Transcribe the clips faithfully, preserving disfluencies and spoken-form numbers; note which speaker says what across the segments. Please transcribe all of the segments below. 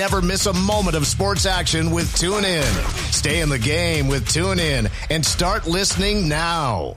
Speaker 1: never miss a moment of sports action with TuneIn. Stay in the game with TuneIn and start listening now.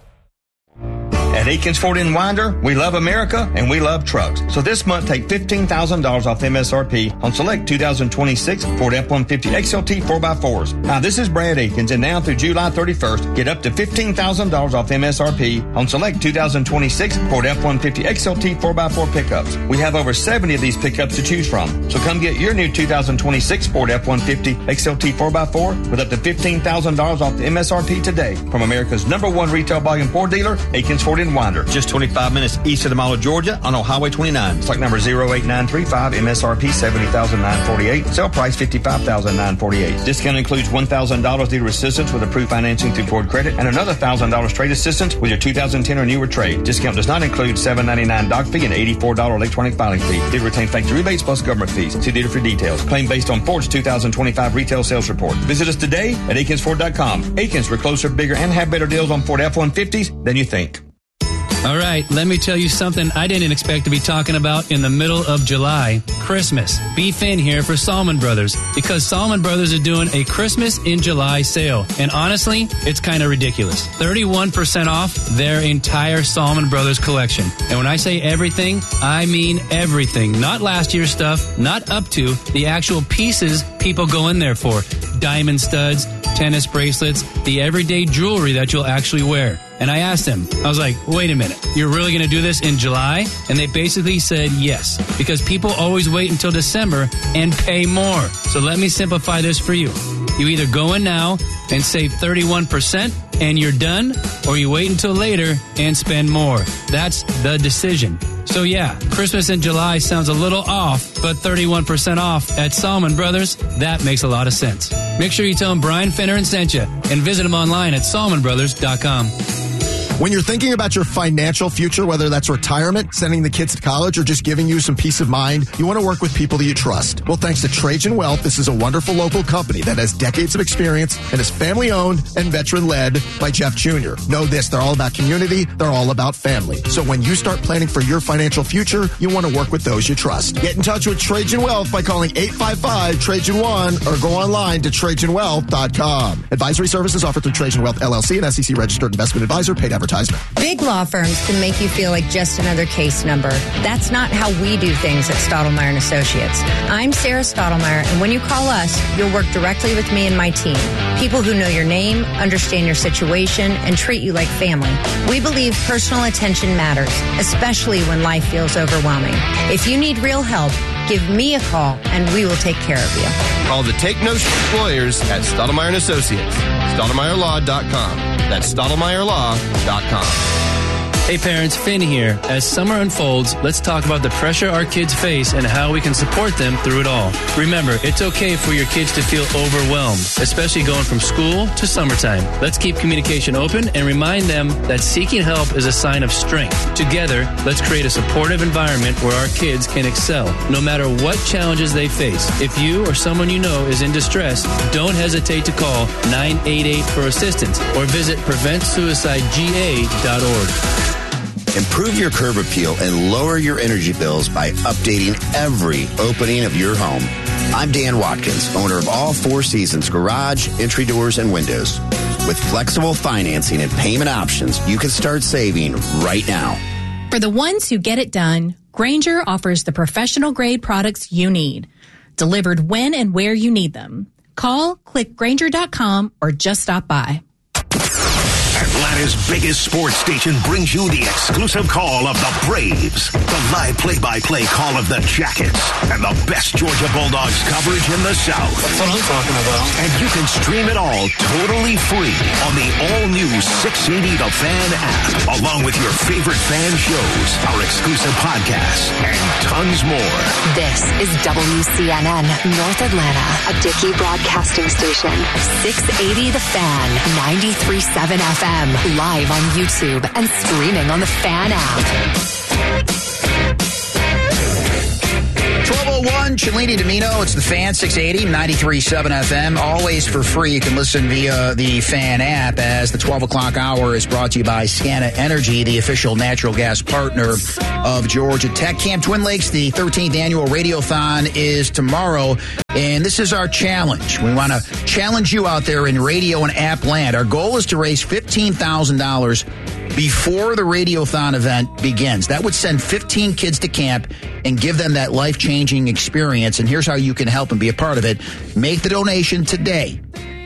Speaker 2: At Aikens Ford and Winder, we love America and we love trucks. So this month, take fifteen thousand dollars off M S R P on select two thousand twenty-six Ford F one fifty X L T four by fours. Hi, this is Brad Aikens, and now through July thirty-first, get up to fifteen thousand dollars off M S R P on select two thousand twenty-six Ford F one fifty X L T four by four pickups. We have over seventy of these pickups to choose from. So come get your new two thousand twenty-six Ford F one fifty X L T four by four with up to fifteen thousand dollars off the M S R P today from America's number one retail volume Ford dealer, Aikens Ford and Winder. Just twenty-five minutes east of the Mall of Georgia on Highway twenty-nine. Stock number zero eight nine three five, M S R P seventy thousand nine hundred forty-eight dollars. Sale price fifty-five thousand nine hundred forty-eight dollars. Discount includes one thousand dollars dealer assistance with approved financing through Ford Credit and another one thousand dollars trade assistance with your two thousand ten or newer trade. Discount does not include seven ninety-nine doc fee and eighty-four dollars electronic filing fee. Dealer retains factory rebates plus government fees. See dealer for details. Claim based on Ford's two thousand twenty-five retail sales report. Visit us today at Aikens Ford dot com. Aikens, we're closer, bigger, and have better deals on Ford F one fifties than you think.
Speaker 3: All right, let me tell you something I didn't expect to be talking about in the middle of July. Christmas. Be Finn here for Salmon Brothers, because Salmon Brothers are doing a Christmas in July sale. And honestly, it's kind of ridiculous. thirty-one percent off their entire Salmon Brothers collection. And when I say everything, I mean everything. Not last year's stuff, not up to the actual pieces people go in there for. Diamond studs, tennis bracelets, the everyday jewelry that you'll actually wear. And I asked them, I was like, wait a minute, you're really going to do this in July? And they basically said yes, because people always wait until December and pay more. So let me simplify this for you. You either go in now and save thirty-one percent and you're done, or you wait until later and spend more. That's the decision. So yeah, Christmas in July sounds a little off, but thirty-one percent off at Salmon Brothers, that makes a lot of sense. Make sure you tell them Brian Finneran sent you and visit them online at salmon brothers dot com.
Speaker 4: When you're thinking about your financial future, whether that's retirement, sending the kids to college, or just giving you some peace of mind, you want to work with people that you trust. Well, thanks to Trajan Wealth, this is a wonderful local company that has decades of experience and is family-owned and veteran-led by Jeff Junior Know this, they're all about community, they're all about family. So when you start planning for your financial future, you want to work with those you trust. Get in touch with Trajan Wealth by calling eight five five, Trajan one or go online to trajan wealth dot com. Advisory services offered through Trajan Wealth, L L C, an S E C-registered investment advisor, paid advertisement.
Speaker 5: Big law firms can make you feel like just another case number. That's not how we do things at Stottlemyre and Associates. I'm Sarah Stottlemyre, and when you call us, you'll work directly with me and my team. People who know your name, understand your situation, and treat you like family. We believe personal attention matters, especially when life feels overwhelming. If you need real help, give me a call, and we will take care of you.
Speaker 6: Call the Take No Shit Lawyers at Stottlemyre and Associates. Stottlemyre law dot com. That's Stottlemyre law dot com.
Speaker 3: Hey parents, Finn here. As summer unfolds, let's talk about the pressure our kids face and how we can support them through it all. Remember, it's okay for your kids to feel overwhelmed, especially going from school to summertime. Let's keep communication open and remind them that seeking help is a sign of strength. Together, let's create a supportive environment where our kids can excel, no matter what challenges they face. If you or someone you know is in distress, don't hesitate to call nine eight eight for assistance or visit prevent suicide G A dot org.
Speaker 7: Improve your curb appeal and lower your energy bills by updating every opening of your home. I'm Dan Watkins, owner of All Four Seasons Garage, Entry Doors, and Windows. With flexible financing and payment options, you can start saving right now.
Speaker 8: For the ones who get it done, Grainger offers the professional-grade products you need, delivered when and where you need them. Call, click Grainger dot com, or just stop by.
Speaker 9: Atlanta's biggest sports station brings you the exclusive call of the Braves, the live play-by-play call of the Jackets, and the best Georgia Bulldogs coverage in the South.
Speaker 10: That's what I'm talking about.
Speaker 9: And you can stream it all totally free on the all-new six eighty The Fan app, along with your favorite fan shows, our exclusive podcasts, and tons more.
Speaker 11: This is W C N N North Atlanta, a Dickey broadcasting station. six eighty The Fan, ninety-three point seven F M, live on YouTube and streaming on the Fan app.
Speaker 1: twelve oh
Speaker 10: one, Cellini Domino. It's the Fan, six eighty, ninety-three point seven F M. Always for free. You can listen via the Fan app, as the twelve o'clock hour is brought to you by Scana Energy, the official natural gas partner of Georgia Tech. Camp Twin Lakes, the thirteenth annual Radiothon is tomorrow, and this is our challenge. We want to challenge you out there in radio and app land. Our goal is to raise fifteen thousand dollars before the Radiothon event begins. That would send fifteen kids to camp and give them that life-changing experience. And here's how you can help and be a part of it. Make the donation today.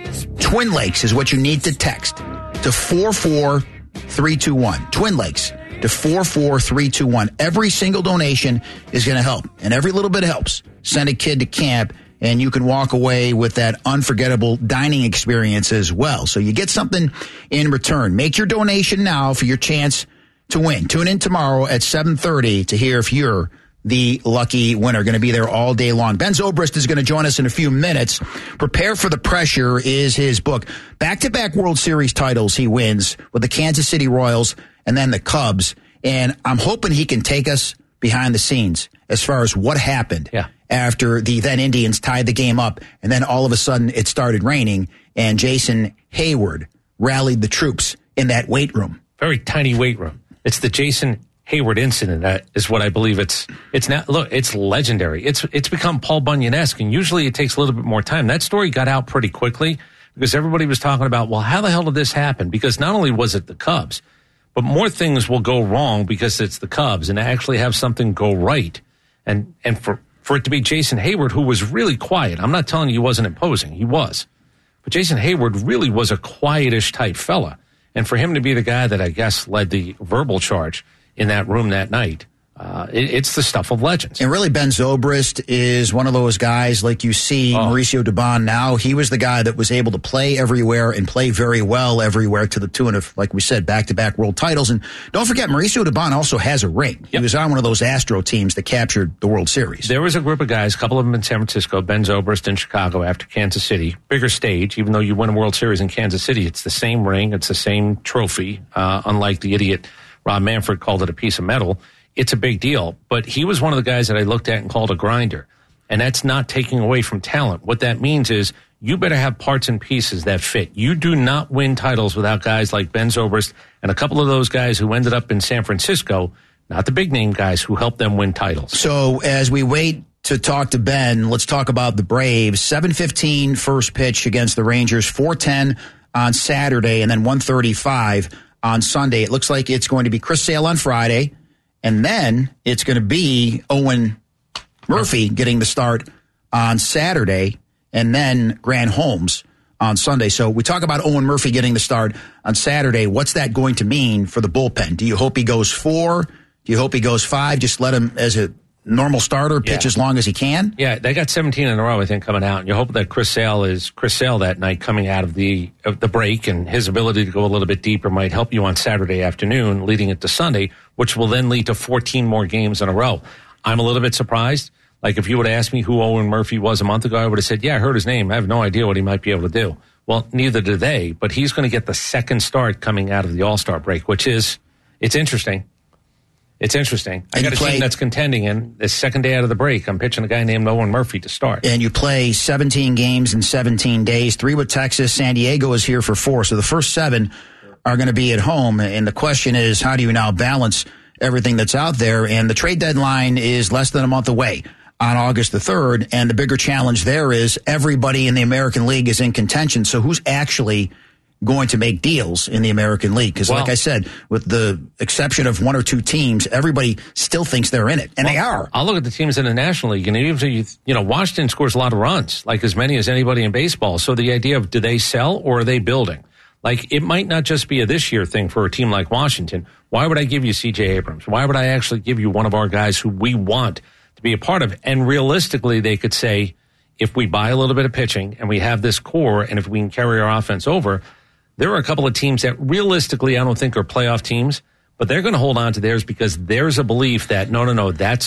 Speaker 10: Twin Lakes is what you need to text to four four three two one. Twin Lakes to four four three two one. Every single donation is going to help, and every little bit helps. Send a kid to camp, and you can walk away with that unforgettable dining experience as well. So you get something in return. Make your donation now for your chance to win. Tune in tomorrow at seven thirty to hear if you're the lucky winner. Going to be there all day long. Ben Zobrist is going to join us in a few minutes. Prepare for the Pressure is his book. Back-to-back World Series titles he wins with the Kansas City Royals and then the Cubs. And I'm hoping he can take us behind the scenes as far as what happened
Speaker 12: yeah.
Speaker 10: after the then Indians tied the game up, and then all of a sudden it started raining, and Jason Hayward rallied the troops in that weight room.
Speaker 12: Very tiny weight room. It's the Jason Hayward incident that is what I believe it's it's not. Look, it's legendary. It's it's become Paul Bunyan-esque, and usually it takes a little bit more time. That story got out pretty quickly because everybody was talking about, well, how the hell did this happen? Because not only was it the Cubs, but more things will go wrong because it's the Cubs, and to actually have something go right. And and for, for it to be Jason Hayward, who was really quiet. I'm not telling you he wasn't imposing. He was. But Jason Hayward really was a quietish type fella. And for him to be the guy that I guess led the verbal charge in that room that night, uh, it, it's the stuff of legends.
Speaker 10: And really, Ben Zobrist is one of those guys like you see oh. Mauricio Dubon now. He was the guy that was able to play everywhere and play very well everywhere to the tune of, like we said, back-to-back world titles. And don't forget, Mauricio Dubon also has a ring. Yep. He was on one of those Astro teams that captured the World Series.
Speaker 12: There was a group of guys, a couple of them in San Francisco, Ben Zobrist in Chicago after Kansas City. Bigger stage, even though you win a World Series in Kansas City, it's the same ring, it's the same trophy, uh, unlike the idiot Rob Manfred called it a piece of metal. It's a big deal. But he was one of the guys that I looked at and called a grinder. And that's not taking away from talent. What that means is you better have parts and pieces that fit. You do not win titles without guys like Ben Zobrist and a couple of those guys who ended up in San Francisco, not the big name guys who helped them win titles.
Speaker 10: So as we wait to talk to Ben, let's talk about the Braves. seven fifteen first pitch against the Rangers, four ten on Saturday, and then one thirty-five on Sunday. It looks like it's going to be Chris Sale on Friday, and then it's going to be Owen Murphy getting the start on Saturday, and then Grant Holmes on Sunday. So we talk about Owen Murphy getting the start on Saturday. What's that going to mean for the bullpen? Do you hope he goes four? Do you hope he goes five? Just let him as a normal starter pitch yeah. as long as he can?
Speaker 12: Yeah, they got seventeen in a row, I think, coming out. And you hope that Chris Sale is Chris Sale that night coming out of the of the break, and his ability to go a little bit deeper might help you on Saturday afternoon, leading it to Sunday, which will then lead to fourteen more games in a row. I'm a little bit surprised. Like, if you would have asked me who Owen Murphy was a month ago, I would have said, yeah, I heard his name. I have no idea what he might be able to do. Well, neither do they, but he's going to get the second start coming out of the All-Star break, which is, it's interesting. It's interesting. I got a play, team that's contending, and the second day out of the break, I'm pitching a guy named Owen Murphy to start.
Speaker 10: And you play seventeen games in seventeen days, three with Texas. San Diego is here for four. So the first seven are going to be at home. And the question is, how do you now balance everything that's out there? And the trade deadline is less than a month away on August the third. And the bigger challenge there is everybody in the American League is in contention. So who's actually going to make deals in the American League? Because well, like I said, with the exception of one or two teams, everybody still thinks they're in it, and well, they are.
Speaker 12: I'll look at the teams in the National League, and even you, you know, Washington scores a lot of runs, like as many as anybody in baseball. So the idea of, do they sell or are they building? Like, it might not just be a this year thing for a team like Washington. Why would I give you C J Abrams? Why would I actually give you one of our guys who we want to be a part of? And realistically, they could say, if we buy a little bit of pitching and we have this core, and if we can carry our offense over, there are a couple of teams that realistically I don't think are playoff teams, but they're going to hold on to theirs because there's a belief that, no, no, no, that's a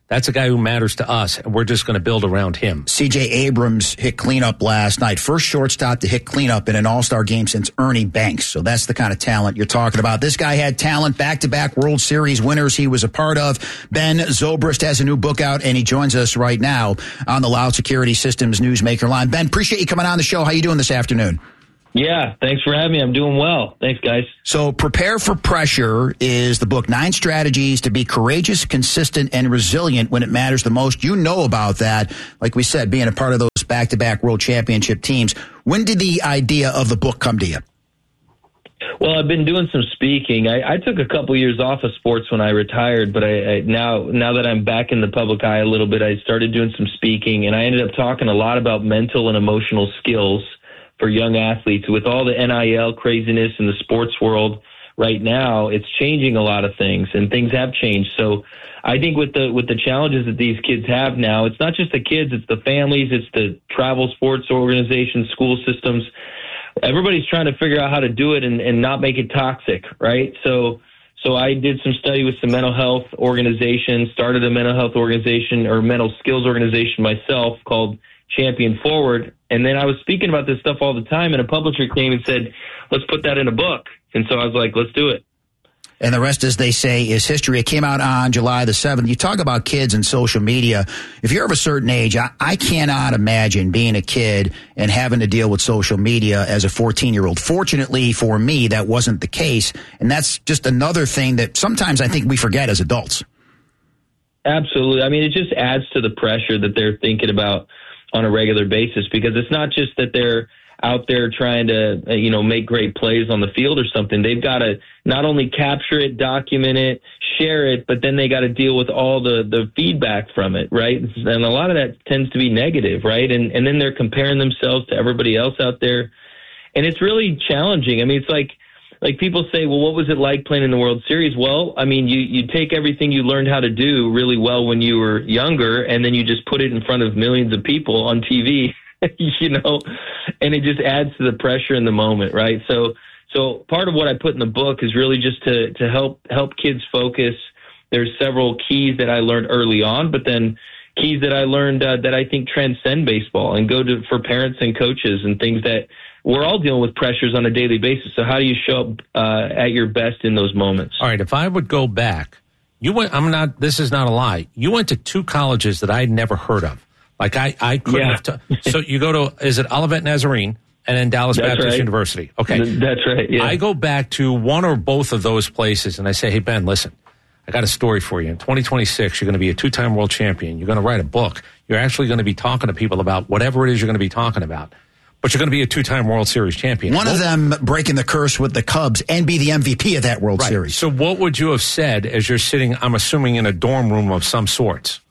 Speaker 12: That's a guy who matters to us, and we're just going to build around him.
Speaker 10: C J Abrams hit cleanup last night. First shortstop to hit cleanup in an all-star game since Ernie Banks. So that's the kind of talent you're talking about. This guy had talent, back-to-back World Series winners he was a part of. Ben Zobrist has a new book out, and he joins us right now on the Loud Security Systems Newsmaker line. Ben, appreciate you coming on the show. How you doing this afternoon?
Speaker 13: Yeah, thanks for having me. I'm doing well. Thanks, guys.
Speaker 10: So Prepare for Pressure is the book, Nine Strategies to be Courageous, Consistent, and Resilient when it matters the most. You know about that, like we said, being a part of those back-to-back World Championship teams. When did the idea of the book come to you?
Speaker 13: Well, I've been doing some speaking. I, I took a couple years off of sports when I retired, but I, I now now that I'm back in the public eye a little bit, I started doing some speaking, and I ended up talking a lot about mental and emotional skills for young athletes. With all the N I L craziness in the sports world right now, it's changing a lot of things, and things have changed. So I think with the with the challenges that these kids have now, it's not just the kids, it's the families, it's the travel sports organizations, school systems. Everybody's trying to figure out how to do it and, and not make it toxic, right? So so I did some study with some mental health organizations, started a mental health organization or mental skills organization myself called Champion Forward. And then I was speaking about this stuff all the time, and a publisher came and said, let's put that in a book. And so I was like, let's do it.
Speaker 10: And the rest, as they say, is history. It came out on July the seventh. You talk about kids and social media. If you're of a certain age, I, I cannot imagine being a kid and having to deal with social media as a fourteen-year-old. Fortunately for me, that wasn't the case. And that's just another thing that sometimes I think we forget as adults.
Speaker 13: Absolutely. I mean, it just adds to the pressure that they're thinking about on a regular basis, because it's not just that they're out there trying to, uh, you know, make great plays on the field or something. They've got to not only capture it, document it, share it, but then they got to deal with all the, the feedback from it, right? And a lot of that tends to be negative, right? And, and then they're comparing themselves to everybody else out there. And it's really challenging. I mean, it's like, like people say, well, what was it like playing in the World Series? Well, I mean, you, you take everything you learned how to do really well when you were younger, and then you just put it in front of millions of people on T V, you know, and it just adds to the pressure in the moment, right? So, so part of what I put in the book is really just to, to help, help kids focus. There's several keys that I learned early on, but then keys that I learned uh, that I think transcend baseball and go to for parents and coaches and things that we're all dealing with pressures on a daily basis. So how do you show up uh, at your best in those moments?
Speaker 12: All right. If I would go back, you went, I'm not, this is not a lie. You went to two colleges that I'd never heard of. Like I, I couldn't
Speaker 13: Yeah.
Speaker 12: have, t- so you go to, is it Olivet Nazarene and then Dallas
Speaker 13: That's
Speaker 12: Baptist
Speaker 13: right.
Speaker 12: University? Okay.
Speaker 13: Th- That's right. Yeah.
Speaker 12: I go back to one or both of those places and I say, hey, Ben, listen, I got a story for you. In twenty twenty-six, you're going to be a two-time world champion. You're going to write a book. You're actually going to be talking to people about whatever it is you're going to be talking about. But you're going to be a two-time World Series champion.
Speaker 10: One
Speaker 12: What-
Speaker 10: of them breaking the curse with the Cubs and be the M V P of that World
Speaker 12: Right.
Speaker 10: Series.
Speaker 12: So what would you have said as you're sitting, I'm assuming, in a dorm room of some sorts?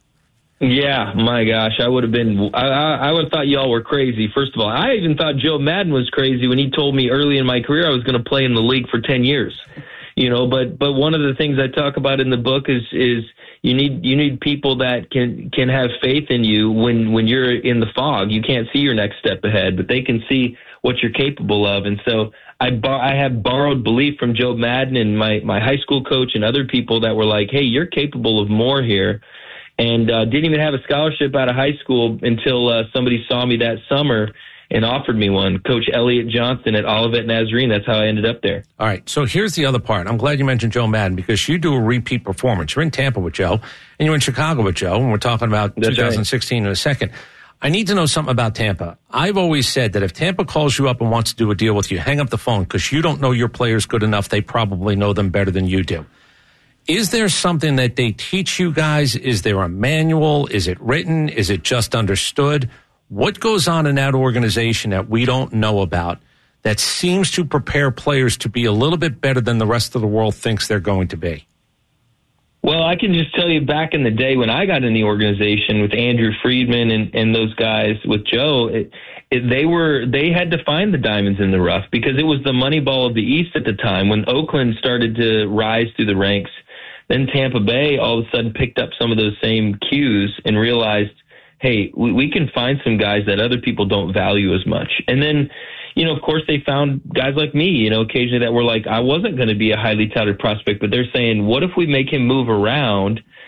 Speaker 13: Yeah, my gosh, I would have been, I, I, I would have thought y'all were crazy, first of all. I even thought Joe Madden was crazy when he told me early in my career I was going to play in the league for ten years. You know, but, but one of the things I talk about in the book is, is you need, you need people that can, can have faith in you when, when you're in the fog. You can't see your next step ahead, but they can see what you're capable of. And so I, bar- I have borrowed belief from Joe Madden and my, my high school coach and other people that were like, hey, you're capable of more here. And uh, didn't even have a scholarship out of high school until uh, somebody saw me that summer and offered me one. Coach Elliott Johnson at Olivet Nazarene. That's how I ended up there.
Speaker 12: All right. So here's the other part. I'm glad you mentioned Joe Madden because you do a repeat performance. You're in Tampa with Joe and you're in Chicago with Joe. And we're talking about
Speaker 13: That's
Speaker 12: twenty sixteen
Speaker 13: right.
Speaker 12: in a second. I need to know something about Tampa. I've always said that if Tampa calls you up and wants to do a deal with you, hang up the phone because you don't know your players good enough. They probably know them better than you do. Is there something that they teach you guys? Is there a manual? Is it written? Is it just understood? What goes on in that organization that we don't know about that seems to prepare players to be a little bit better than the rest of the world thinks they're going to be?
Speaker 13: Well, I can just tell you back in the day when I got in the organization with Andrew Friedman and, and those guys with Joe, it, it, they were they had to find the diamonds in the rough because it was the money ball of the East at the time. When Oakland started to rise through the ranks, then Tampa Bay all of a sudden picked up some of those same cues and realized, hey, we, we can find some guys that other people don't value as much. And then, you know, of course, they found guys like me, you know, occasionally that were like, I wasn't going to be a highly touted prospect, but they're saying, what if we make him move around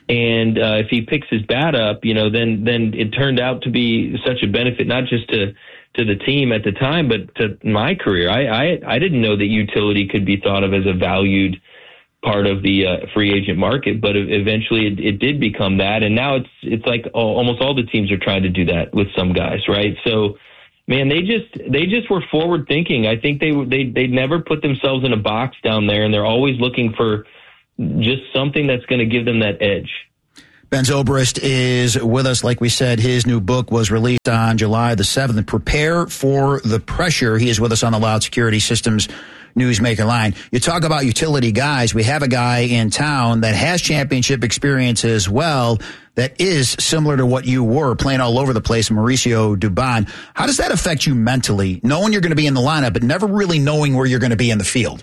Speaker 13: And uh, if he picks his bat up, you know, then then it turned out to be such a benefit, not just to to the team at the time, but to my career. I I, I didn't know that utility could be thought of as a valued part of the uh, free agent market, but eventually it, it did become that, and now it's it's like all, almost all the teams are trying to do that with some guys, right? So, man, they just they just were forward thinking. I think they they they never put themselves in a box down there, and they're always looking for just something that's going to give them that edge.
Speaker 10: Ben Zobrist is with us. Like we said, his new book was released on July the seventh. Prepare for the Pressure. He is with us on the Loud Security Systems Newsmaker line. You talk about utility guys. We have a guy in town that has championship experience as well that is similar to what you were, playing all over the place, Mauricio Dubon. How does that affect you mentally, knowing you're going to be in the lineup, but never really knowing where you're going to be in the field?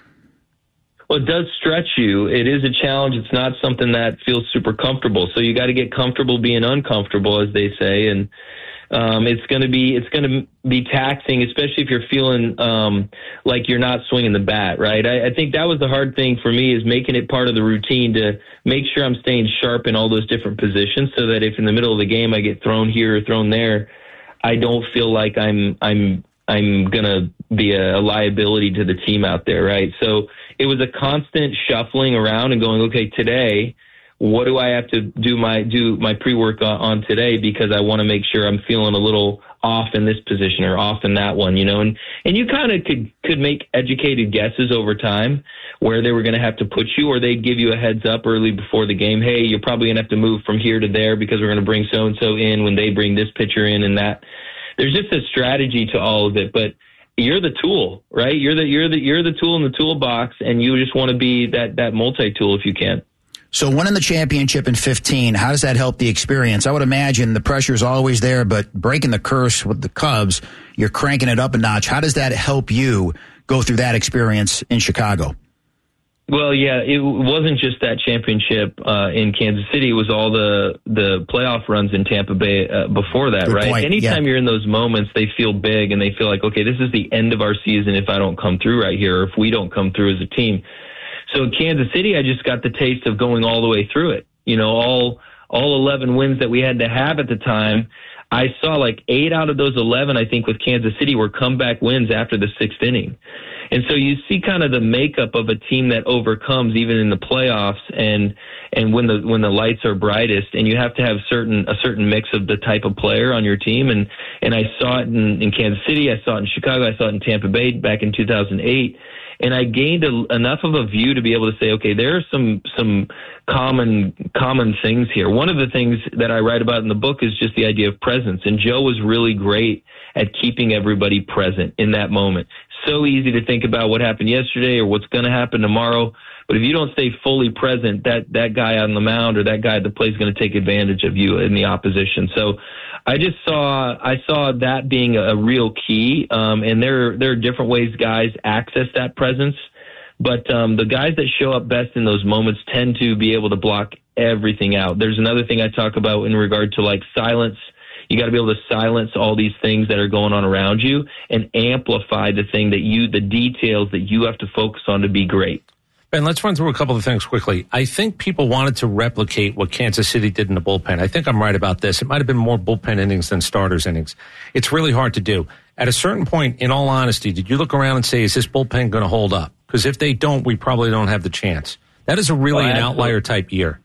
Speaker 13: Well, it does stretch you. It is a challenge. It's not something that feels super comfortable. So you got to get comfortable being uncomfortable, as they say. And um, it's going to be it's going to be taxing, especially if you're feeling um, like you're not swinging the bat, right? I, I think that was the hard thing for me, is making it part of the routine to make sure I'm staying sharp in all those different positions, so that if in the middle of the game I get thrown here or thrown there, I don't feel like I'm I'm I'm going to be a, a liability to the team out there, right? So it was a constant shuffling around and going, okay, today, what do I have to do my do my pre-work on, on today, because I want to make sure I'm feeling a little off in this position or off in that one, you know? And and you kind of could could make educated guesses over time where they were going to have to put you, or they'd give you a heads up early before the game. Hey, you're probably going to have to move from here to there because we're going to bring so-and-so in when they bring this pitcher in and that. There's just a strategy to all of it, but you're the tool, right? You're the you're the you're the tool in the toolbox, and you just want to be that that multi-tool if you can.
Speaker 10: So winning the championship in fifteen, how does that help the experience? I would imagine the pressure is always there, but breaking the curse with the Cubs, you're cranking it up a notch. How does that help you go through that experience in Chicago?
Speaker 13: Well, yeah, it wasn't just that championship uh, in Kansas City. It was all the the playoff runs in Tampa Bay uh, before that,
Speaker 10: Good
Speaker 13: right?
Speaker 10: point.
Speaker 13: Anytime
Speaker 10: Yeah.
Speaker 13: you're in those moments, they feel big, and they feel like, okay, this is the end of our season if I don't come through right here, or if we don't come through as a team. So in Kansas City, I just got the taste of going all the way through it. You know, all all eleven wins that we had to have at the time, I saw like eight out of those eleven, I think, with Kansas City were comeback wins after the sixth inning. And so you see kind of the makeup of a team that overcomes even in the playoffs and and when the when the lights are brightest, and you have to have certain a certain mix of the type of player on your team. And and I saw it in, in Kansas City, I saw it in Chicago, I saw it in Tampa Bay back in two thousand eight. And I gained a, enough of a view to be able to say, okay, there are some some common common things here. One of the things that I write about in the book is just the idea of presence. And Joe was really great at keeping everybody present in that moment. So easy to think about what happened yesterday or what's going to happen tomorrow. But if you don't stay fully present, that, that guy on the mound or that guy at the plate is going to take advantage of you in the opposition. So I just saw I saw that being a, a real key. Um, and there, there are different ways guys access that presence. But um, the guys that show up best in those moments tend to be able to block everything out. There's another thing I talk about in regard to like silence. You got to be able to silence all these things that are going on around you and amplify the thing that you, the details that you have to focus on to be great.
Speaker 12: Ben, let's run through a couple of things quickly. I think people wanted to replicate what Kansas City did in the bullpen. I think I'm right about this. It might have been more bullpen innings than starters innings. It's really hard to do. At a certain point, in all honesty, did you look around and say, is this bullpen going to hold up? Because if they don't, we probably don't have the chance. That is a really
Speaker 13: Well,
Speaker 12: an
Speaker 13: absolutely.
Speaker 12: outlier type year.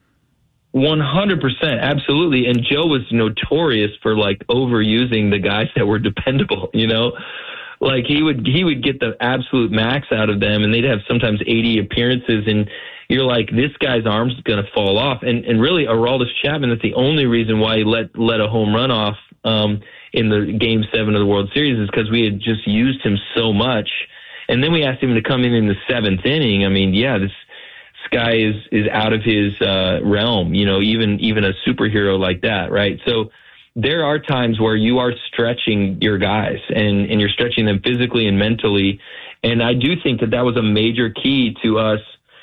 Speaker 13: one hundred percent, absolutely. And Joe was notorious for like overusing the guys that were dependable, you know? Like he would he would get the absolute max out of them, and they'd have sometimes eighty appearances, and you're like, this guy's arm's going to fall off. And and really, Aroldis Chapman, that's the only reason why he let let a home run off um, in the Game Seven of the World Series is because we had just used him so much. And then we asked him to come in in the seventh inning. I mean, yeah, this. This guy is, is out of his uh, realm, you know, even even a superhero like that, right? So there are times where you are stretching your guys, and, and you're stretching them physically and mentally. And I do think that that was a major key to us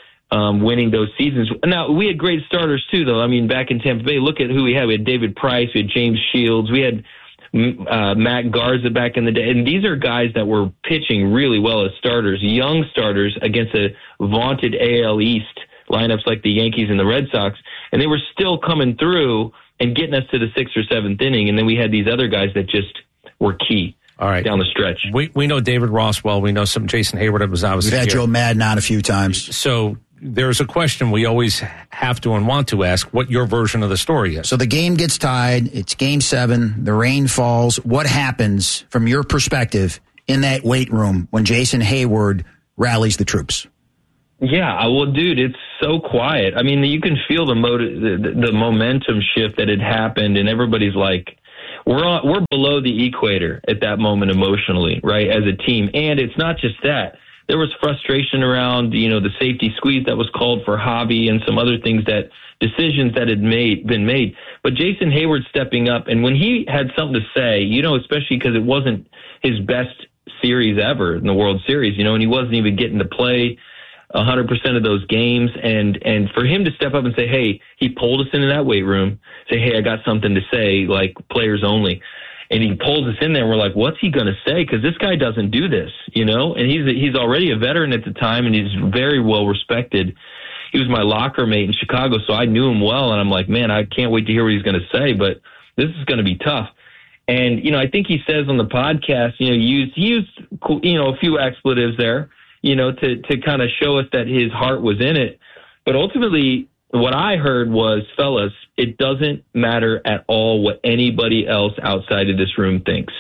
Speaker 13: um, winning those seasons. Now, we had great starters too, though. I mean, back in Tampa Bay, look at who we had. We had David Price, we had James Shields, we had uh, Matt Garza back in the day. And these are guys that were pitching really well as starters, young starters against a vaunted A L East lineups like the Yankees and the Red Sox, and they were still coming through and getting us to the sixth or seventh inning. And then we had these other guys that just were key.
Speaker 12: All right.
Speaker 13: Down the stretch.
Speaker 12: We we know David Ross well. We know some Jason Hayward was obviously
Speaker 10: We've had
Speaker 12: here.
Speaker 10: Joe Madden on a few times.
Speaker 12: So there's a question we always have to and want to ask what your version of the story is.
Speaker 10: So the game gets tied. It's game seven. The rain falls. What happens from your perspective in that weight room when Jason Hayward rallies the troops?
Speaker 13: Yeah, well, dude, it's so quiet. I mean, you can feel the, motiv- the, the momentum shift that had happened, and everybody's like, We're on, we're below the equator at that moment emotionally, right, as a team. And it's not just that. There was frustration around, you know, the safety squeeze that was called for Hobby and some other things that decisions that had made been made. But Jason Hayward stepping up, and when he had something to say, you know, especially because it wasn't his best series ever in the World Series, you know, and he wasn't even getting to play one hundred percent of those games. And, and for him to step up and say, hey, he pulled us into that weight room, say, hey, I got something to say, like players only. And he pulls us in there, and we're like, what's he going to say? Because this guy doesn't do this, you know? And he's he's already a veteran at the time, and he's very well respected. He was my locker mate in Chicago, so I knew him well. And I'm like, man, I can't wait to hear what he's going to say, but this is going to be tough. And, you know, I think he says on the podcast, you know, he used, he used you know, a few expletives there, you know, to, to kind of show us that his heart was in it. But ultimately, what I heard was, fellas, it doesn't matter at all what anybody else outside of this room thinks.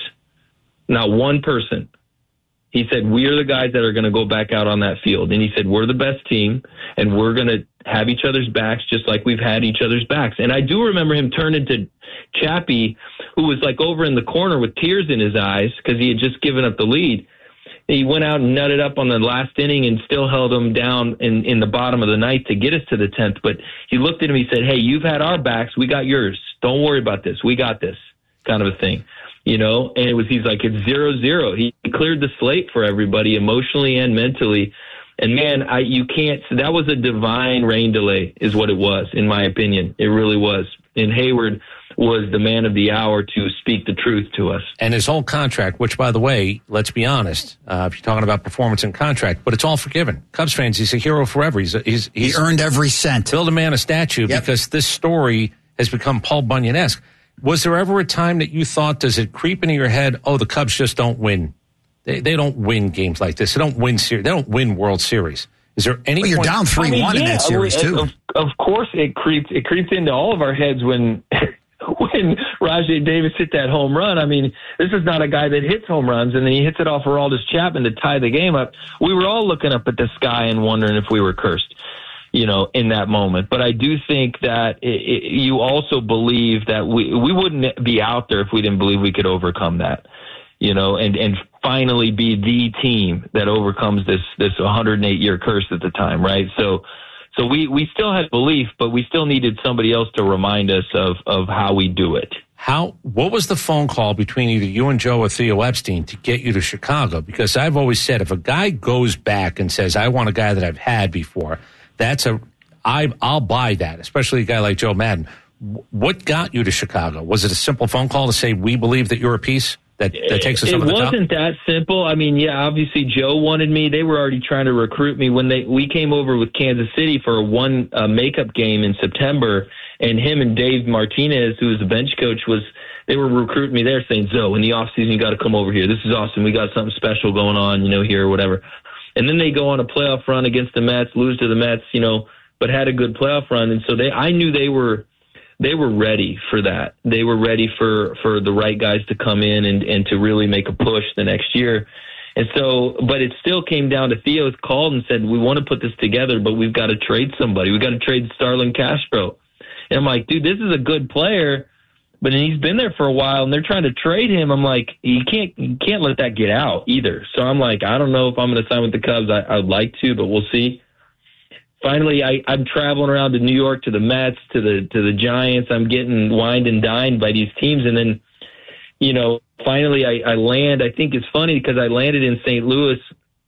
Speaker 13: Not one person. He said, we are the guys that are going to go back out on that field. And he said, we're the best team, and we're going to have each other's backs just like we've had each other's backs. And I do remember him turning to Chappie, who was like over in the corner with tears in his eyes because he had just given up the lead. He went out and nutted up on the last inning and still held him down in, in the bottom of the ninth to get us to the tenth. But he looked at him, he said, hey, you've had our backs. We got yours. Don't worry about this. We got this, kind of a thing. You know, and it was, he's like, it's zero zero. He cleared the slate for everybody emotionally and mentally. And man, I, you can't, that was a divine rain delay is what it was, in my opinion. It really was. And Hayward was the man of the hour to speak the truth to us.
Speaker 12: And his whole contract, which, by the way, let's be honest, uh, if you're talking about performance and contract, but it's all forgiven. Cubs fans, he's a hero forever. He's, a, he's, he's
Speaker 10: he earned every cent.
Speaker 12: Build a man a statue
Speaker 10: yep.
Speaker 12: because this story has become Paul Bunyan-esque. Was there ever a time that you thought, does it creep into your head, oh, the Cubs just don't win? They, they don't win games like this. They don't win series. They don't win World Series. Is there any?
Speaker 10: Well, you're
Speaker 12: point-
Speaker 10: down three one I mean, yeah, in that series
Speaker 13: of,
Speaker 10: too.
Speaker 13: Of, of course, it creeps. It creeps into all of our heads when when Rajai Davis hit that home run. I mean, this is not a guy that hits home runs, and then he hits it off Aroldis Chapman to tie the game up. We were all looking up at the sky and wondering if we were cursed, you know, in that moment. But I do think that it, it, you also believe that we we wouldn't be out there if we didn't believe we could overcome that, you know, and, and finally be the team that overcomes this, this one hundred eight year curse at the time, right? So, so we, we still had belief, but we still needed somebody else to remind us of, of how we do it.
Speaker 12: How, what was the phone call between either you and Joe or Theo Epstein to get you to Chicago? Because I've always said, if a guy goes back and says, I want a guy that I've had before, that's a, I, I'll buy that, especially a guy like Joe Madden. What got you to Chicago? Was it a simple phone call to say, we believe that you're a piece that, that takes us
Speaker 13: it
Speaker 12: over the top?
Speaker 13: It wasn't that simple. I mean, yeah, obviously Joe wanted me. They were already trying to recruit me when they, we came over with Kansas City for a one uh, makeup game in September, and him and Dave Martinez, who was the bench coach, was, they were recruiting me there saying, Zoe, in the off season, you got to come over here. This is awesome. We got something special going on, you know, here or whatever. And then they go on a playoff run against the Mets, lose to the Mets, you know, but had a good playoff run. And so they, I knew they were, they were ready for that. They were ready for, for the right guys to come in and, and to really make a push the next year. And so, but it still came down to Theo's called and said, we want to put this together, but we've got to trade somebody. We've got to trade Starlin Castro. And I'm like, dude, this is a good player, but he's been there for a while and they're trying to trade him. I'm like, you can't, you can't let that get out either. So I'm like, I don't know if I'm going to sign with the Cubs. I, I would like to, but we'll see. Finally, I, I'm traveling around to New York, to the Mets, to the to the Giants. I'm getting wined and dined by these teams. And then, you know, finally I, I land. I think it's funny because I landed in Saint Louis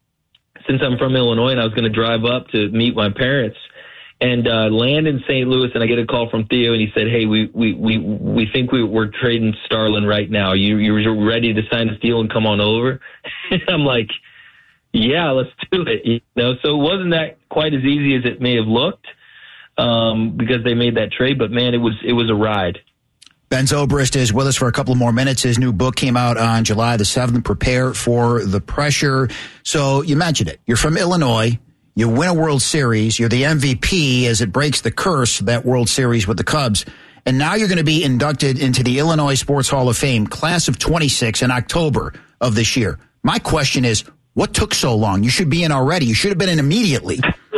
Speaker 13: since I'm from Illinois and I was going to drive up to meet my parents. And uh, land in Saint Louis, and I get a call from Theo, and he said, hey, we we we, we think we, we're trading Starlin right now. You, you're ready to sign this deal and come on over? And I'm like, Yeah, let's do it. You know, so it wasn't that quite as easy as it may have looked um, because they made that trade. But man, it was it was a ride.
Speaker 10: Ben Zobrist is with us for a couple more minutes. His new book came out on July the seventh, Prepare for the Pressure. So you mentioned it. You're from Illinois. You win a World Series. You're the M V P as it breaks the curse of that World Series with the Cubs. And now you're going to be inducted into the Illinois Sports Hall of Fame, class of twenty-six in October of this year. My question is, what took so long? You should be in already. You should have been in immediately.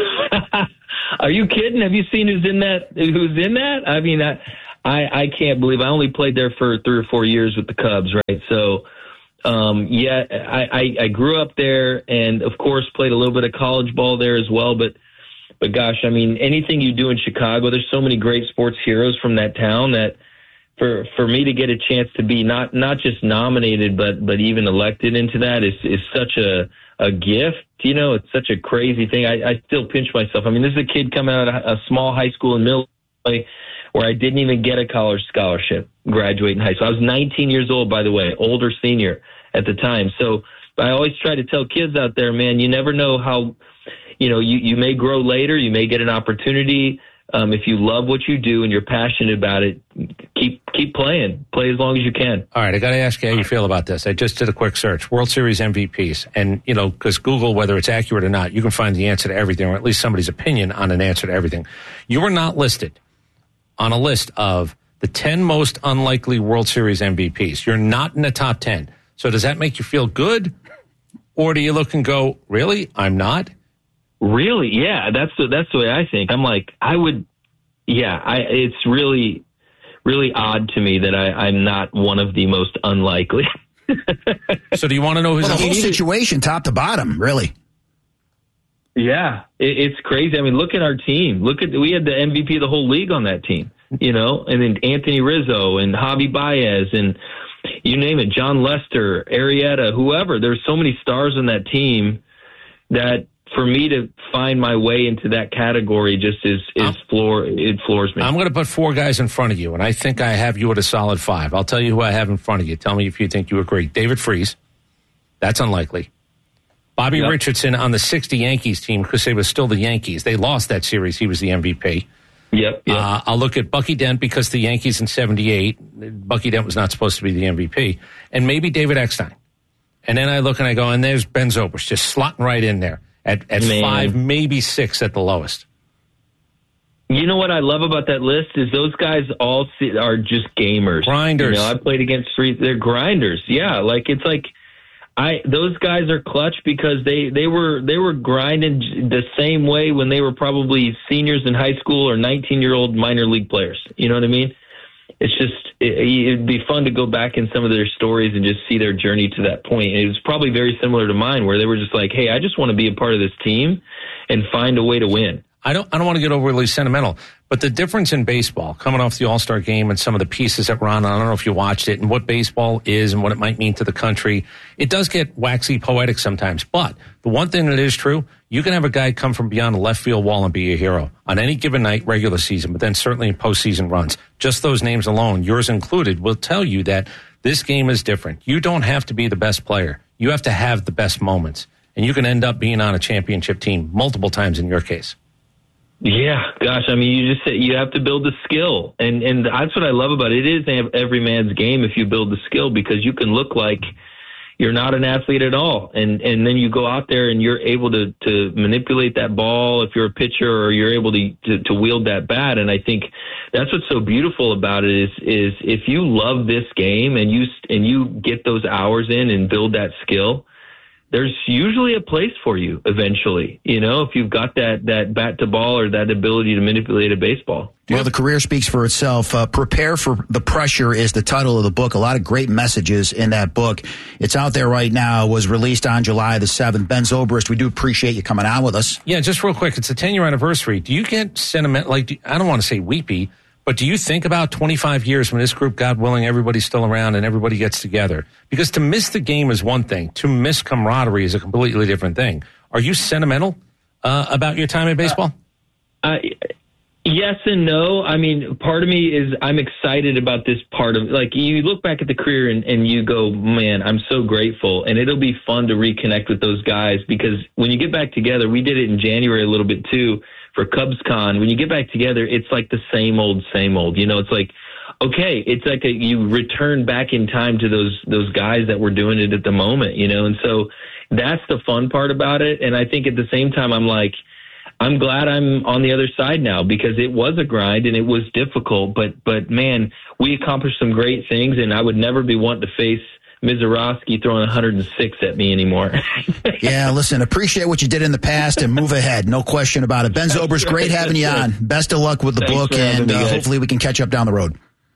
Speaker 13: Are you kidding? Have you seen who's in that? Who's in that? I mean, I, I, I can't believe I only played there for three or four years with the Cubs, right? So, um, yeah, I, I, I grew up there and, of course, played a little bit of college ball there as well. But, but gosh, I mean, anything you do in Chicago, there's so many great sports heroes from that town that for for me to get a chance to be not not just nominated, but but even elected into that is is such a a gift. You know, it's such a crazy thing. I, I still pinch myself. I mean, this is a kid coming out of a small high school in Illinois where I didn't even get a college scholarship graduating high school. I was nineteen years old, by the way, older senior at the time. So I always try to tell kids out there, man, you never know how, you know, you, you may grow later, you may get an opportunity. Um, if you love what you do and you're passionate about it, keep keep playing. Play as long as you can.
Speaker 12: All right, I got to ask you how you feel about this. I just did a quick search. World Series M V Ps. And, you know, because Google, whether it's accurate or not, you can find the answer to everything, or at least somebody's opinion on an answer to everything. You were not listed on a list of the ten most unlikely World Series M V Ps. You're not in the top ten. So does that make you feel good? Or do you look and go, really? I'm not?
Speaker 13: Really? Yeah, that's the, that's the way I think. I'm like, I would, yeah, I, it's really, really odd to me that I, I'm not one of the most unlikely.
Speaker 12: So do you want to know who's
Speaker 10: well, the whole situation, top to bottom, really?
Speaker 13: Yeah, it, it's crazy. I mean, look at our team. Look at, we had the M V P of the whole league on that team, you know, and then Anthony Rizzo and Javi Baez and you name it, John Lester, Arrieta, whoever. There's so many stars on that team that, for me to find my way into that category just is, is floor, it floors me.
Speaker 12: I'm going to put four guys in front of you, and I think I have you at a solid five. I'll tell you who I have in front of you. Tell me if you think you agree. David Freese. That's unlikely. Bobby yep. Richardson on the sixty Yankees team because they were still the Yankees. They lost that series. He was the M V P.
Speaker 13: Yep. yep.
Speaker 12: Uh, I'll look at Bucky Dent because the Yankees in seventy-eight, Bucky Dent was not supposed to be the M V P. And maybe David Eckstein. And then I look and I go, and there's Ben Zobrist just slotting right in there. At, at five, maybe six at the lowest.
Speaker 13: You know what I love about that list is those guys all are just gamers.
Speaker 12: Grinders.
Speaker 13: You know, I played against free. They're grinders. Yeah, like it's like I. Those guys are clutch because they they were they were grinding the same way when they were probably seniors in high school or nineteen year old minor league players. You know what I mean? It's just it, it'd be fun to go back in some of their stories and just see their journey to that point. It was probably very similar to mine, where they were just like, "Hey, I just want to be a part of this team and find a way to win."
Speaker 12: I don't. I don't want to get overly sentimental, but the difference in baseball, coming off the All-Star game and some of the pieces that were on, I don't know if you watched it, and what baseball is and what it might mean to the country. It does get waxy poetic sometimes, but the one thing that is true, you can have a guy come from beyond the left field wall and be a hero on any given night, regular season, but then certainly in postseason runs. Just those names alone, yours included, will tell you that this game is different. You don't have to be the best player. You have to have the best moments, and you can end up being on a championship team multiple times in your case.
Speaker 13: Yeah, gosh, I mean, you just you have to build the skill, and and that's what I love about it. It is every man's game if you build the skill, because you can look like you're not an athlete at all, and and then you go out there and you're able to to manipulate that ball if you're a pitcher, or you're able to to, to wield that bat. And I think that's what's so beautiful about it is is if you love this game and you and you get those hours in and build that skill, there's usually a place for you eventually, you know, if you've got that, that bat to ball or that ability to manipulate a baseball.
Speaker 10: Well, the career speaks for itself. Uh, Prepare for the Pressure is the title of the book. A lot of great messages in that book. It's out there right now, was released on July the seventh. Ben Zobrist, we do appreciate you coming on with us.
Speaker 12: Yeah, just real quick, it's a ten-year anniversary. Do you get sentiment, like, I don't want to say weepy, but do you think about twenty-five years when this group, God willing, everybody's still around and everybody gets together? Because to miss the game is one thing. To miss camaraderie is a completely different thing. Are you sentimental uh, about your time in baseball?
Speaker 13: Uh, I, Yes and no. I mean, part of me is I'm excited about this part of, like, you look back at the career and, and you go, man, I'm so grateful. And it'll be fun to reconnect with those guys, because when you get back together, we did it in January a little bit too for CubsCon. When you get back together, it's like the same old, same old. You know, it's like, okay, it's like a, you return back in time to those those guys that were doing it at the moment, you know. And so that's the fun part about it. And I think at the same time, I'm like, I'm glad I'm on the other side now, because it was a grind and it was difficult. But, but man, we accomplished some great things, and I would never be wanting to face Mizorowski throwing one hundred six at me anymore.
Speaker 10: Yeah, listen, appreciate what you did in the past and move ahead. No question about it. Ben Zobrist, great having you on. Best of luck with the
Speaker 13: Thanks
Speaker 10: book, and uh, hopefully we can catch up down the road.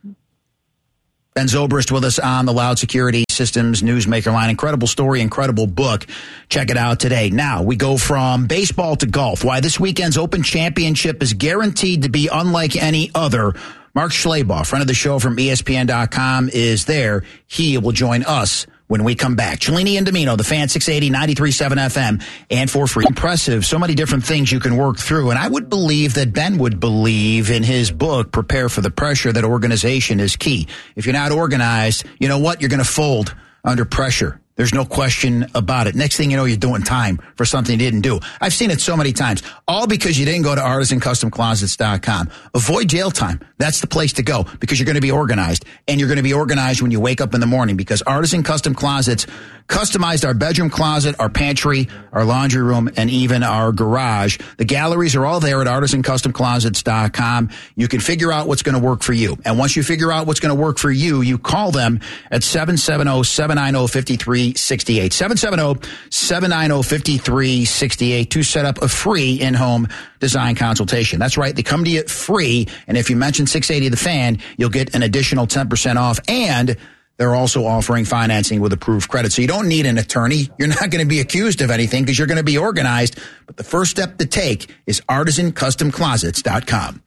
Speaker 10: Ben Zobrist with us on the Loud Security Systems Newsmaker line. Incredible story, incredible book. Check it out today. Now we go from baseball to golf. Why this weekend's Open Championship is guaranteed to be unlike any other. Mark Schlabach, friend of the show from E S P N dot com, is there. He will join us when we come back. Cellini and Domino, the Fan, six eighty, ninety-three point seven F M, and for free. Impressive. So many different things you can work through. And I would believe that Ben would believe in his book, Prepare for the Pressure, that organization is key. If you're not organized, you know what? You're going to fold under pressure. There's no question about it. Next thing you know, you're doing time for something you didn't do. I've seen it so many times, all because you didn't go to artisan custom closets dot com. Avoid jail time. That's the place to go, because you're going to be organized, and you're going to be organized when you wake up in the morning, because Artisan Custom Closets customized our bedroom closet, our pantry, our laundry room, and even our garage. The galleries are all there at artisan custom closets dot com. You can figure out what's going to work for you. And once you figure out what's going to work for you, you call them at seven seven zero, seven nine zero, five three six eight. seven seven zero, seven nine zero, five three six eight to set up a free in-home design consultation. That's right. They come to you free. And if you mention six eighty The Fan, you'll get an additional ten percent off. And they're also offering financing with approved credit. So you don't need an attorney. You're not going to be accused of anything, because you're going to be organized. But the first step to take is artisan custom closets dot com.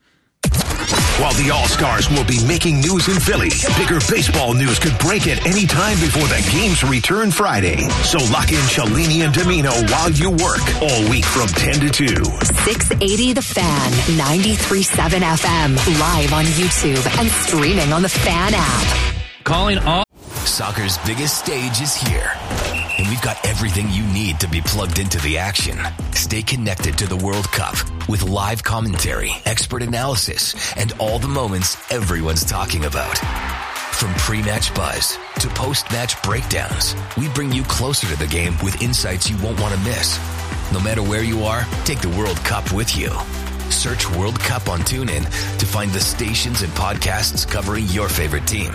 Speaker 9: While the All-Stars will be making news in Philly, bigger baseball news could break at any time before the games return Friday. So lock in Cellini and Domino while you work all week from ten to two.
Speaker 11: six eighty The Fan, ninety-three point seven F M, live on YouTube and streaming on the Fan app.
Speaker 3: Calling all.
Speaker 14: Soccer's biggest stage is here, and we've got everything you need to be plugged into the action. Stay connected to the World Cup with live commentary, expert analysis, and all the moments everyone's talking about. From pre-match buzz to post-match breakdowns, we bring you closer to the game with insights you won't want to miss. No matter where you are, take the World Cup with you. Search World Cup on TuneIn to find the stations and podcasts covering your favorite team.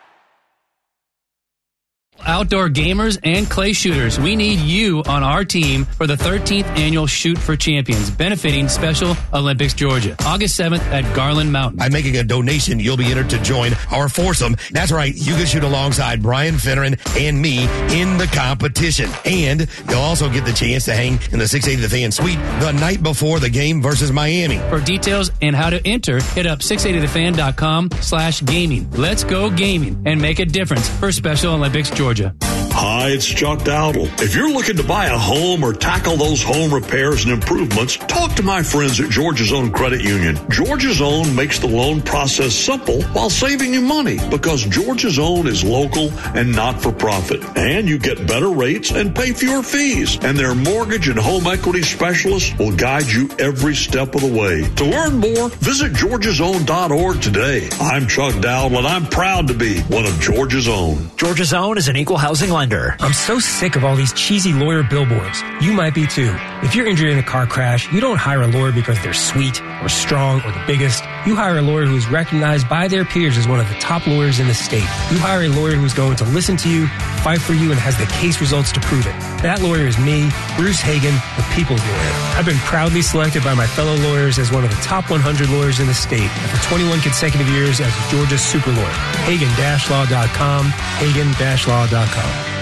Speaker 3: Outdoor gamers and clay shooters, we need you on our team for the thirteenth annual Shoot for Champions, benefiting Special Olympics Georgia, August seventh at Garland Mountain.
Speaker 15: By making a donation, you'll be entered to join our foursome. That's right, you can shoot alongside Brian Finneran and me in the competition. And you'll also get the chance to hang in the six eighty The Fan suite the night before the game versus Miami.
Speaker 3: For details and how to enter, hit up six eighty the fan dot com slash gaming. Let's go gaming and make a difference for Special Olympics Georgia.
Speaker 16: Hi, it's Chuck Dowdle. If you're looking to buy a home or tackle those home repairs and improvements, talk to my friends at Georgia's Own Credit Union. Georgia's Own makes the loan process simple while saving you money, because Georgia's Own is local and not for profit. And you get better rates and pay fewer fees. And their mortgage and home equity specialists will guide you every step of the way. To learn more, visit georgias own dot org today. I'm Chuck Dowdle, and I'm proud to be one of Georgia's Own.
Speaker 17: Georgia's Own is an equal housing lender. I'm so sick of all these cheesy lawyer billboards. You might be too. If you're injured in a car crash, you don't hire a lawyer because they're sweet or strong or the biggest. You hire a lawyer who is recognized by their peers as one of the top lawyers in the state. You hire a lawyer who's going to listen to you, fight for you, and has the case results to prove it. That lawyer is me, Bruce Hagan, the people's lawyer. I've been proudly selected by my fellow lawyers as one of the top one hundred lawyers in the state, and for twenty-one consecutive years as Georgia's super lawyer. Hagan Law dot com, Hagan Law dot com.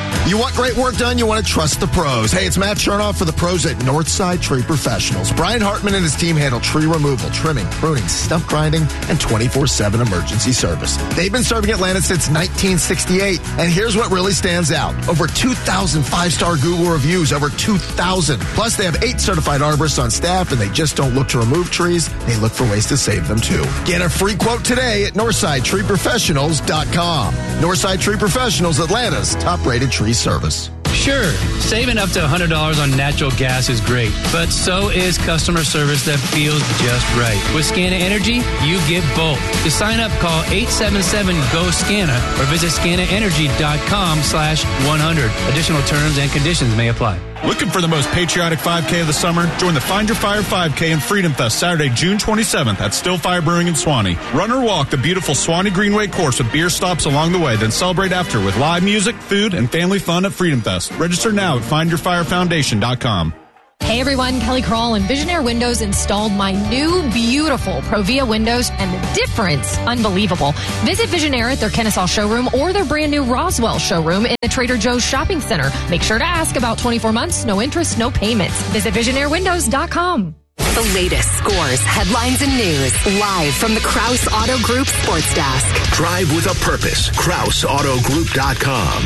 Speaker 4: You want great work done? You want to trust the pros. Hey, it's Matt Chernoff for the pros at Northside Tree Professionals. Brian Hartman and his team handle tree removal, trimming, pruning, stump grinding, and twenty-four seven emergency service. They've been serving Atlanta since nineteen sixty-eight. And here's what really stands out. Over two thousand five-star Google reviews, over two thousand. Plus, they have eight certified arborists on staff, and they just don't look to remove trees. They look for ways to save them, too. Get a free quote today at northside tree professionals dot com. Northside Tree Professionals, Atlanta's top-rated tree service.
Speaker 3: Sure, saving up to one hundred dollars on natural gas is great, but so is customer service that feels just right. With Scana Energy, you get both. To sign up, call eight seven seven, G O, SCANA or visit scana energy dot com slash one hundred. Additional terms and conditions may apply.
Speaker 18: Looking for the most patriotic five K of the summer? Join the Find Your Fire five K and Freedom Fest Saturday, June twenty-seventh at Still Fire Brewing in Swanee. Run or walk the beautiful Swanee Greenway course with beer stops along the way, then celebrate after with live music, food, and family fun at Freedom Fest. Register now at find your fire foundation dot com.
Speaker 19: Hey everyone, Kelly Kroll and Visionaire Windows installed my new beautiful Provia windows, and the difference, unbelievable. Visit Visionaire at their Kennesaw showroom or their brand new Roswell showroom in the Trader Joe's shopping center. Make sure to ask about twenty-four months, no interest, no payments. Visit visionaire windows dot com.
Speaker 11: The latest scores, headlines, and news live from the Krause Auto Group Sports Desk.
Speaker 9: Drive with a purpose. Krause Auto Group dot com.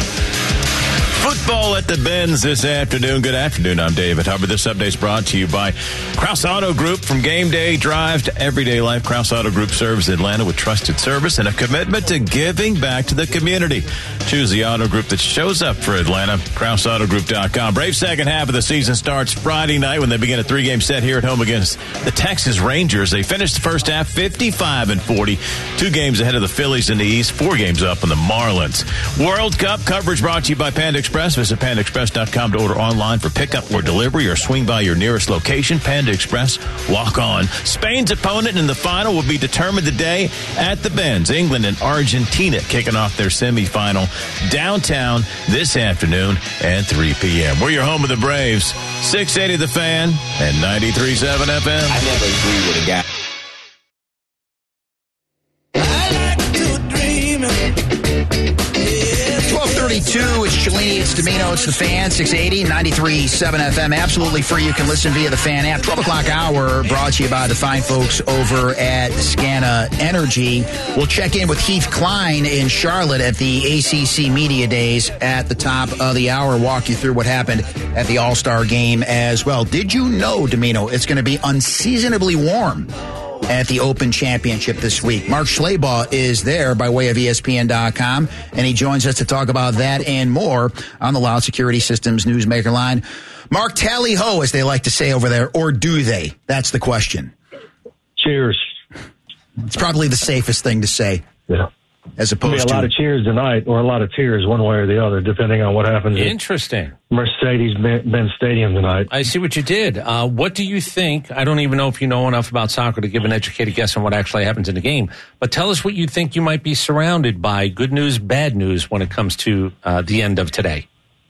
Speaker 20: Football at the Benz this afternoon. Good afternoon. I'm David Hubbard. This update is brought to you by Krause Auto Group. From game day drive to everyday life, Krause Auto Group serves Atlanta with trusted service and a commitment to giving back to the community. Choose the auto group that shows up for Atlanta. Krause Auto Group dot com. Brave second half of the season starts Friday night when they begin a three-game set here at home against the Texas Rangers. They finished the first half fifty-five and forty. Two games ahead of the Phillies in the East, four games up on the Marlins. World Cup coverage brought to you by Panda Express. Visit panda express dot com to order online for pickup or delivery or swing by your nearest location. Panda Express, walk on. Spain's opponent in the final will be determined today at the Benz. England and Argentina kicking off their semifinal downtown this afternoon at three p.m. We're your home of the Braves. six eighty The Fan and ninety-three point seven F M.
Speaker 10: I never agree with a guy. twelve thirty-two, it's Cellini, it's Domino, it's The Fan, six eighty, ninety-three point seven F M, absolutely free. You can listen via the Fan app. twelve o'clock hour brought to you by the fine folks over at Scana Energy. We'll check in with Heath Klein in Charlotte at the A C C Media Days at the top of the hour, walk you through what happened at the All-Star Game as well. Did you know, Domino, it's going to be unseasonably warm at the Open Championship this week? Mark Schleybaugh is there by way of E S P N dot com, and he joins us to talk about that and more on the Loud Security Systems Newsmaker line. Mark, tally ho, as they like to say over there, or do they? That's the question.
Speaker 21: Cheers.
Speaker 10: It's probably the safest thing to say.
Speaker 21: Yeah.
Speaker 10: As opposed
Speaker 21: There'll be a
Speaker 10: to
Speaker 21: lot of cheers tonight, or a lot of tears, one way or the other, depending on what happens.
Speaker 12: Interesting.
Speaker 21: At Mercedes-Benz Stadium tonight.
Speaker 12: I see what you did. Uh, what do you think? I don't even know if you know enough about soccer to give an educated guess on what actually happens in the game. But tell us what you think you might be surrounded by. Good news, bad news when it comes to uh, the end of today.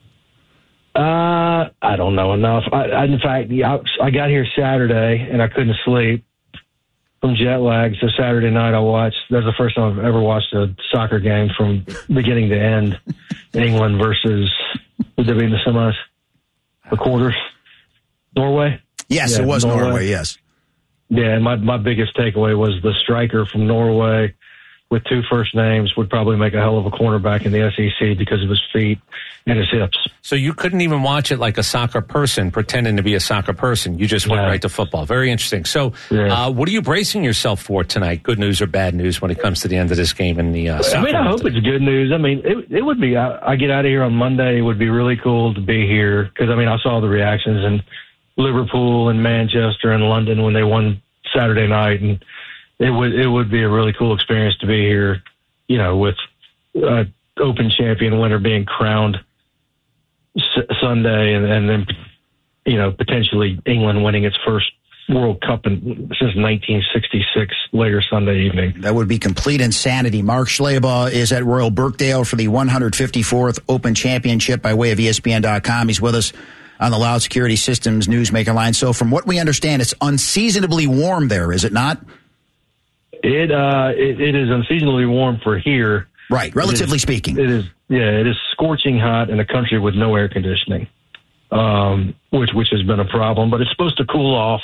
Speaker 21: Uh, I don't know enough. I, I, in fact, I, I got here Saturday and I couldn't sleep from jet lag. So Saturday night I watched. That's the first time I've ever watched a soccer game from beginning to end. England versus, would they be in the semis? The quarters? Norway?
Speaker 10: Yes, yeah, it was Norway. Norway, yes.
Speaker 21: Yeah, and my, my biggest takeaway was the striker from Norway with two first names would probably make a hell of a cornerback in the S E C because of his feet and his hips.
Speaker 12: So you couldn't even watch it like a soccer person pretending to be a soccer person. You just went yeah. right to football. Very interesting. So yeah. uh, what are you bracing yourself for tonight? Good news or bad news when it comes to the end of this game in the uh, soccer?
Speaker 21: I mean, I hope today? It's good news. I mean, it, it would be, I, I get out of here on Monday. It would be really cool to be here because, I mean, I saw the reactions in Liverpool and Manchester and London when they won Saturday night, and it would it would be a really cool experience to be here, you know, with uh, Open champion winner being crowned S- Sunday, and, and then, you know, potentially England winning its first World Cup in, since nineteen sixty-six later Sunday evening.
Speaker 10: That would be complete insanity. Mark Schleybaugh is at Royal Birkdale for the one hundred fifty-fourth Open Championship by way of E S P N dot com. He's with us on the Loud Security Systems Newsmaker line. So from what we understand, it's unseasonably warm there, is it not?
Speaker 21: It uh, it, it is unseasonably warm for here.
Speaker 10: Right, relatively
Speaker 21: it is,
Speaker 10: speaking.
Speaker 21: It is, yeah, it is scorching hot in a country with no air conditioning, um, which which has been a problem. But it's supposed to cool off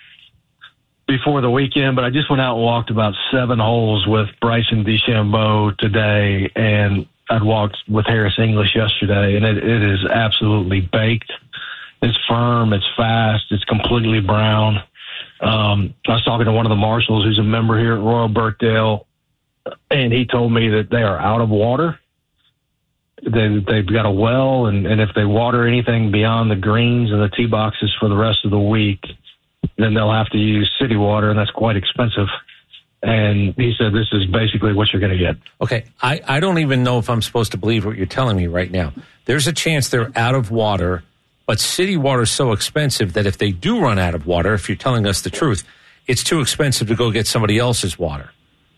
Speaker 21: before the weekend. But I just went out and walked about seven holes with Bryson DeChambeau today, and I'd walked with Harris English yesterday, and it, it is absolutely baked. It's firm, it's fast, it's completely brown. Um, I was talking to one of the marshals who's a member here at Royal Birkdale, and he told me that they are out of water. They, they've got a well, and, and if they water anything beyond the greens and the tee boxes for the rest of the week, then they'll have to use city water, and that's quite expensive. And he said this is basically what you're going to get.
Speaker 12: Okay, I, I don't even know if I'm supposed to believe what you're telling me right now. There's a chance they're out of water, but city water is so expensive that if they do run out of water, if you're telling us the truth, it's too expensive to go get somebody else's water.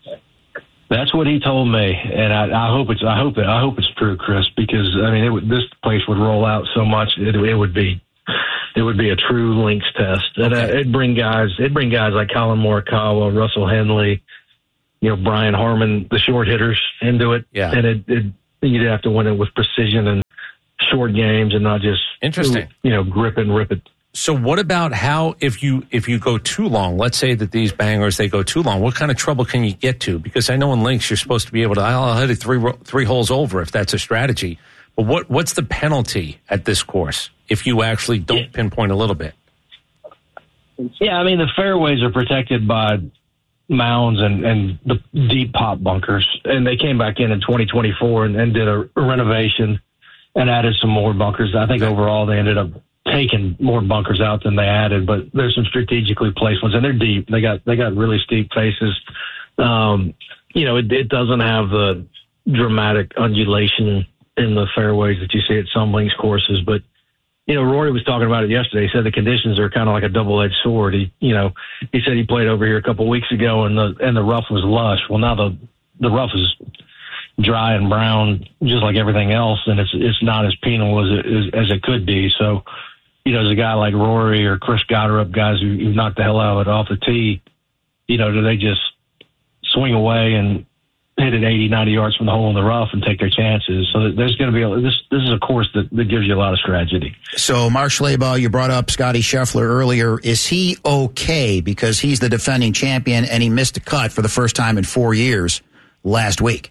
Speaker 21: That's what he told me, and I, I hope it's I hope it, I hope it's true, Chris, because I mean it would, this place would roll out so much it, it would be it would be a true links test, and okay. uh, it'd bring guys it'd bring guys like Colin Morikawa, Russell Henley, you know, Brian Harmon, the short hitters into it,
Speaker 12: yeah,
Speaker 21: and it, it you'd have to win it with precision and short games and not just
Speaker 12: interesting,
Speaker 21: you know, grip and rip it.
Speaker 12: So what about how, if you if you go too long, let's say that these bangers, they go too long, what kind of trouble can you get to? Because I know in links you're supposed to be able to, I'll hit it three, three holes over if that's a strategy. But what what's the penalty at this course if you actually don't pinpoint a little bit?
Speaker 21: Yeah, I mean, the fairways are protected by mounds and, and the deep pop bunkers. And they came back in in twenty twenty-four and, and did a renovation and added some more bunkers. I think overall they ended up taking more bunkers out than they added, but there's some strategically placed ones, and they're deep. They got they got really steep faces. Um, you know, it, it doesn't have the dramatic undulation in the fairways that you see at some links courses. But you know, Rory was talking about it yesterday. He said the conditions are kind of like a double-edged sword. He, you know, he said he played over here a couple of weeks ago, and the and the rough was lush. Well, now the the rough is dry and brown, just like everything else, and it's it's not as penal as it as, as it could be. So, you know, as a guy like Rory or Chris Gotterup, guys who, who knock the hell out of it off the tee, you know, do they just swing away and hit it eighty, ninety yards from the hole in the rough and take their chances? So there's going to be a, this. This is a course that, that gives you a lot of strategy.
Speaker 10: So, Mark Schlabach, you brought up Scotty Scheffler earlier. Is he okay because he's the defending champion and he missed a cut for the first time in four years last week?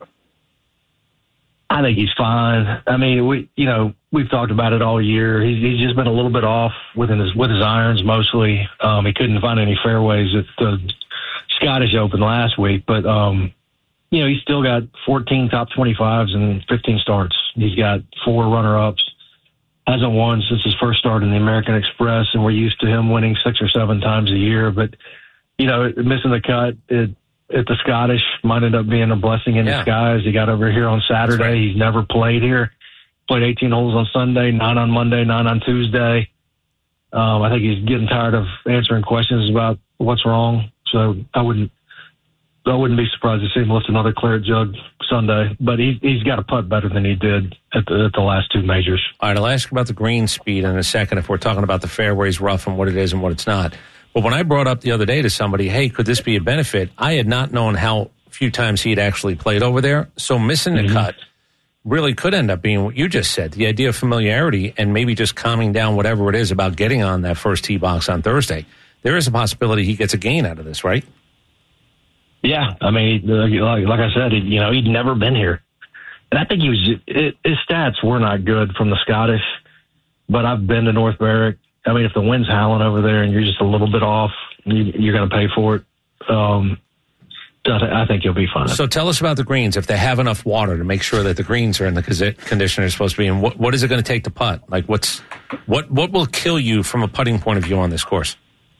Speaker 21: I think he's fine. I mean, we, you know, we've talked about it all year. He's, he's just been a little bit off with his with his irons mostly. Um, he couldn't find any fairways at the Scottish Open last week, but um, you know, he's still got fourteen top twenty-fives and fifteen starts. He's got four runner-ups. Hasn't won since his first start in the American Express, and we're used to him winning six or seven times a year. But you know, missing the cut it, at the Scottish might end up being a blessing in
Speaker 12: Yeah.
Speaker 21: disguise. He got over here on Saturday.
Speaker 12: Right.
Speaker 21: He's never played here. Played eighteen holes on Sunday, nine on Monday, nine on Tuesday. Um, I think he's getting tired of answering questions about what's wrong. So I wouldn't, I wouldn't be surprised to see him lift another claret jug Sunday. But he, he's got to putt better than he did at the, at the last two majors.
Speaker 12: All right, I'll ask you about the green speed in a second if we're talking about the fairways rough and what it is and what it's not. But when I brought up the other day to somebody, hey, could this be a benefit? I had not known how few times he'd actually played over there. So missing the mm-hmm. cut really could end up being what you just said, the idea of familiarity and maybe just calming down whatever it is about getting on that first tee box on Thursday. There is a possibility he gets a gain out of this, right?
Speaker 21: Yeah. I mean, like, like I said, you know, he'd never been here. And I think he was, it, his stats were not good from the Scottish, but I've been to North Berwick. I mean, if the wind's howling over there and you're just a little bit off, you, you're going to pay for it. Um, I think you'll be fine.
Speaker 12: So tell us about the greens, if they have enough water to make sure that the greens are in the condition they're supposed to be in. What, what is it going to take to putt? Like, what's what what will kill you from a putting point of view on this course?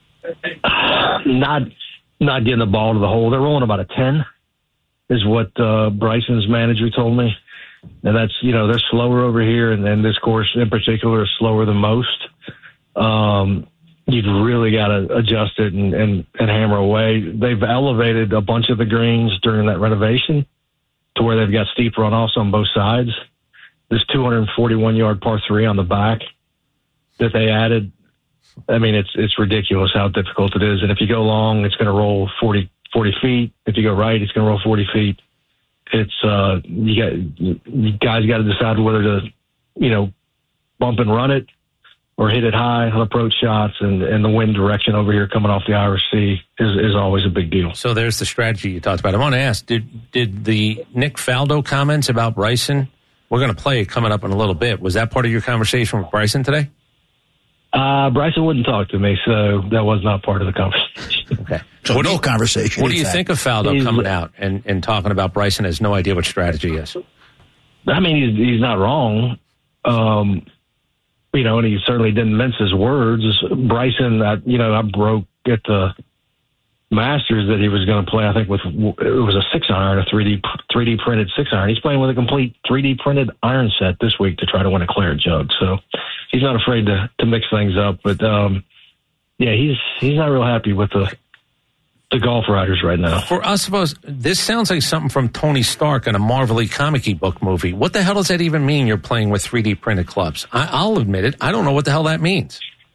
Speaker 21: Not not getting the ball to the hole. They're rolling about a ten, is what uh, Bryson's manager told me. And that's, you know, they're slower over here, and then this course in particular is slower than most. Um, you've really got to adjust it and, and, and hammer away. They've elevated a bunch of the greens during that renovation to where they've got steep runoffs on both sides. This two hundred forty-one yard par three on the back that they added, I mean, it's it's ridiculous how difficult it is. And if you go long, it's going to roll forty, forty feet. If you go right, it's going to roll forty feet. It's uh, you got you guys got to decide whether to, you know, bump and run it or hit it high on approach shots, and, and the wind direction over here coming off the Irish Sea is, is always a big deal.
Speaker 12: So there's the strategy you talked about. I want to ask, did did the Nick Faldo comments about Bryson, we're going to play it coming up in a little bit, was that part of your conversation with Bryson today?
Speaker 21: Uh, Bryson wouldn't talk to me, so that was not part of the conversation.
Speaker 12: Okay.
Speaker 10: So
Speaker 12: what
Speaker 10: no
Speaker 12: do you,
Speaker 10: conversation.
Speaker 12: What do you think of Faldo
Speaker 21: He's,
Speaker 12: coming out and, and talking about Bryson has no idea what strategy is?
Speaker 21: I mean, he's, he's not wrong. Um, you know, and he certainly didn't mince his words. Bryson, I, you know, I broke at the Masters that he was going to play, I think, with, it was a six iron, a three D, three D printed six iron. He's playing with a complete three D printed iron set this week to try to win a claret jug. So he's not afraid to, to mix things up. But, um, yeah, he's, he's not real happy with the, the golf riders right now.
Speaker 12: For us of us, this sounds like something from Tony Stark in a Marvel comic book movie. What the hell does that even mean, you're playing with three D printed clubs? I, I'll admit it. I don't know what the hell that means.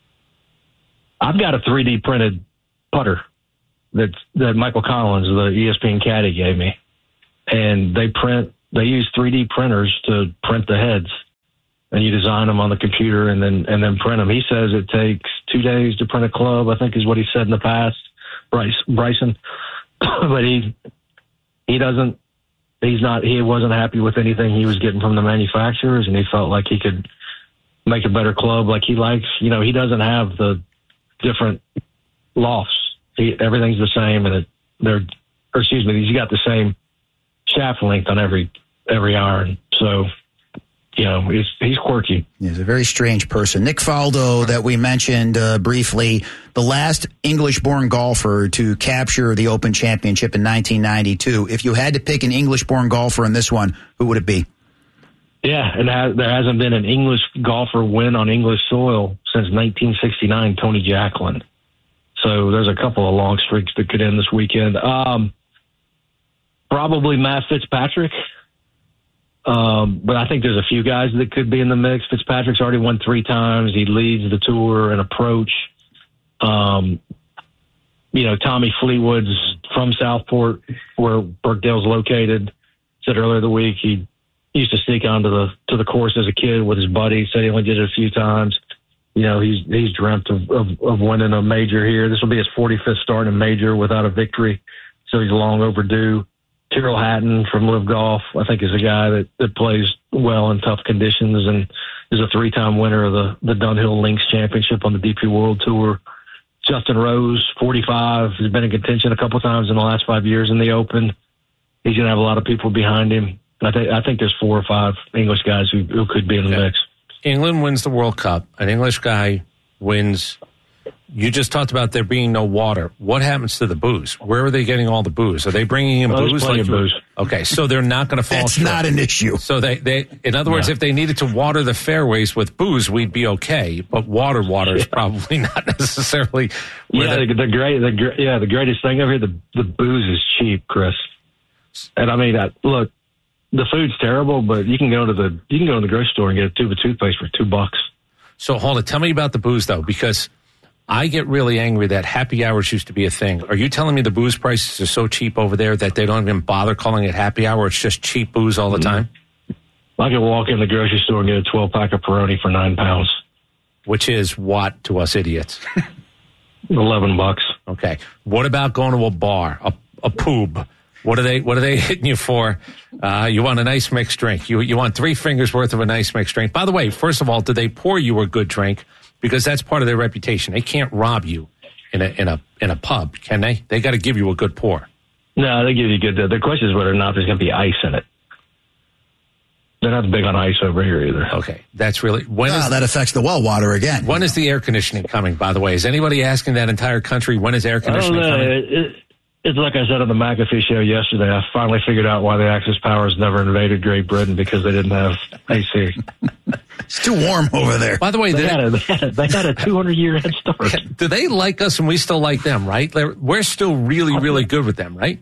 Speaker 21: I've got a three D printed putter that that Michael Collins, the E S P N caddy, gave me. And they print, they use three D printers to print the heads. And you design them on the computer and then and then print them. He says it takes two days to print a club, I think is what he said in the past. Bryce, Bryson, but he he doesn't he's not he wasn't happy with anything he was getting from the manufacturers, and he felt like he could make a better club like he likes. You know, he doesn't have the different lofts. He, everything's the same, and it, they're or excuse me, he's got the same shaft length on every every iron. So, you know, he's, he's quirky.
Speaker 10: He's a very strange person. Nick Faldo, that we mentioned uh, briefly, the last English-born golfer to capture the Open Championship in nineteen ninety-two. If you had to pick an English-born golfer in this one, who would it be?
Speaker 21: Yeah, and there hasn't been an English golfer win on English soil since nineteen sixty-nine, Tony Jacklin. So there's a couple of long streaks that could end this weekend. Um, probably Matt Fitzpatrick. Um, but I think there's a few guys that could be in the mix. Fitzpatrick's already won three times. He leads the tour in approach. Um, you know, Tommy Fleetwood's from Southport, where Birkdale's located. Said earlier the week he used to sneak onto the to the course as a kid with his buddies. Said he only did it a few times. You know, he's he's dreamt of, of, of winning a major here. This will be his forty-fifth start in a major without a victory, so he's long overdue. Tyrrell Hatton from Live Golf, I think, is a guy that, that plays well in tough conditions and is a three-time winner of the, the Dunhill Links Championship on the D P World Tour. Justin Rose, forty-five, has been in contention a couple times in the last five years in the Open. He's going to have a lot of people behind him. I think I think there's four or five English guys who, who could be in the
Speaker 12: yeah.
Speaker 21: mix.
Speaker 12: England wins the World Cup. An English guy wins. You just talked about there being no water. What happens to the booze? Where are they getting all the booze? Are they bringing in
Speaker 21: oh,
Speaker 12: booze?
Speaker 21: Like
Speaker 12: like
Speaker 21: booze.
Speaker 12: Okay, so they're not going to fall
Speaker 10: That's
Speaker 12: short.
Speaker 10: not an issue.
Speaker 12: So they, they in other words,
Speaker 21: no.
Speaker 12: if they needed to water the fairways with booze, we'd be okay. But water, water is probably not necessarily.
Speaker 21: Yeah, the, the great, the yeah, the greatest thing over here, the the booze is cheap, Chris. And I mean, I, look, the food's terrible, but you can go to the you can go to the grocery store and get a tube of toothpaste for two bucks.
Speaker 12: So hold it. Tell me about the booze though, because I get really angry that happy hours used to be a thing. Are you telling me the booze prices are so cheap over there that they don't even bother calling it happy hour? It's just cheap booze all the time?
Speaker 21: I could walk in the grocery store and get a twelve-pack of Peroni for nine pounds.
Speaker 12: Which is what to us idiots?
Speaker 21: Eleven bucks.
Speaker 12: Okay. What about going to a bar, a, a poob? What are they? What are they hitting you for? Uh, you want a nice mixed drink. You you want three fingers worth of a nice mixed drink. By the way, first of all, do they pour you a good drink? Because that's part of their reputation. They can't rob you in a in a in a pub, can they? They got to give you a good pour.
Speaker 21: No, they give you good. The question is whether or not there's going to be ice in it. They're not big on ice over here either.
Speaker 12: Okay, that's really when
Speaker 10: ah,
Speaker 12: is,
Speaker 10: that affects the well water again.
Speaker 12: When is the air conditioning coming? By the way, is anybody asking that entire country when is air conditioning
Speaker 21: I don't know.
Speaker 12: coming?
Speaker 21: It, it, it's like I said on the McAfee show yesterday. I finally figured out why the Axis powers never invaded Great Britain, because they didn't have A C.
Speaker 10: It's too warm over there.
Speaker 12: By the way,
Speaker 21: they,
Speaker 12: they,
Speaker 21: had a, they, had a, they had a two hundred year head start.
Speaker 12: Do they like us and we still like them, right? They're, we're still really, really good with them, right?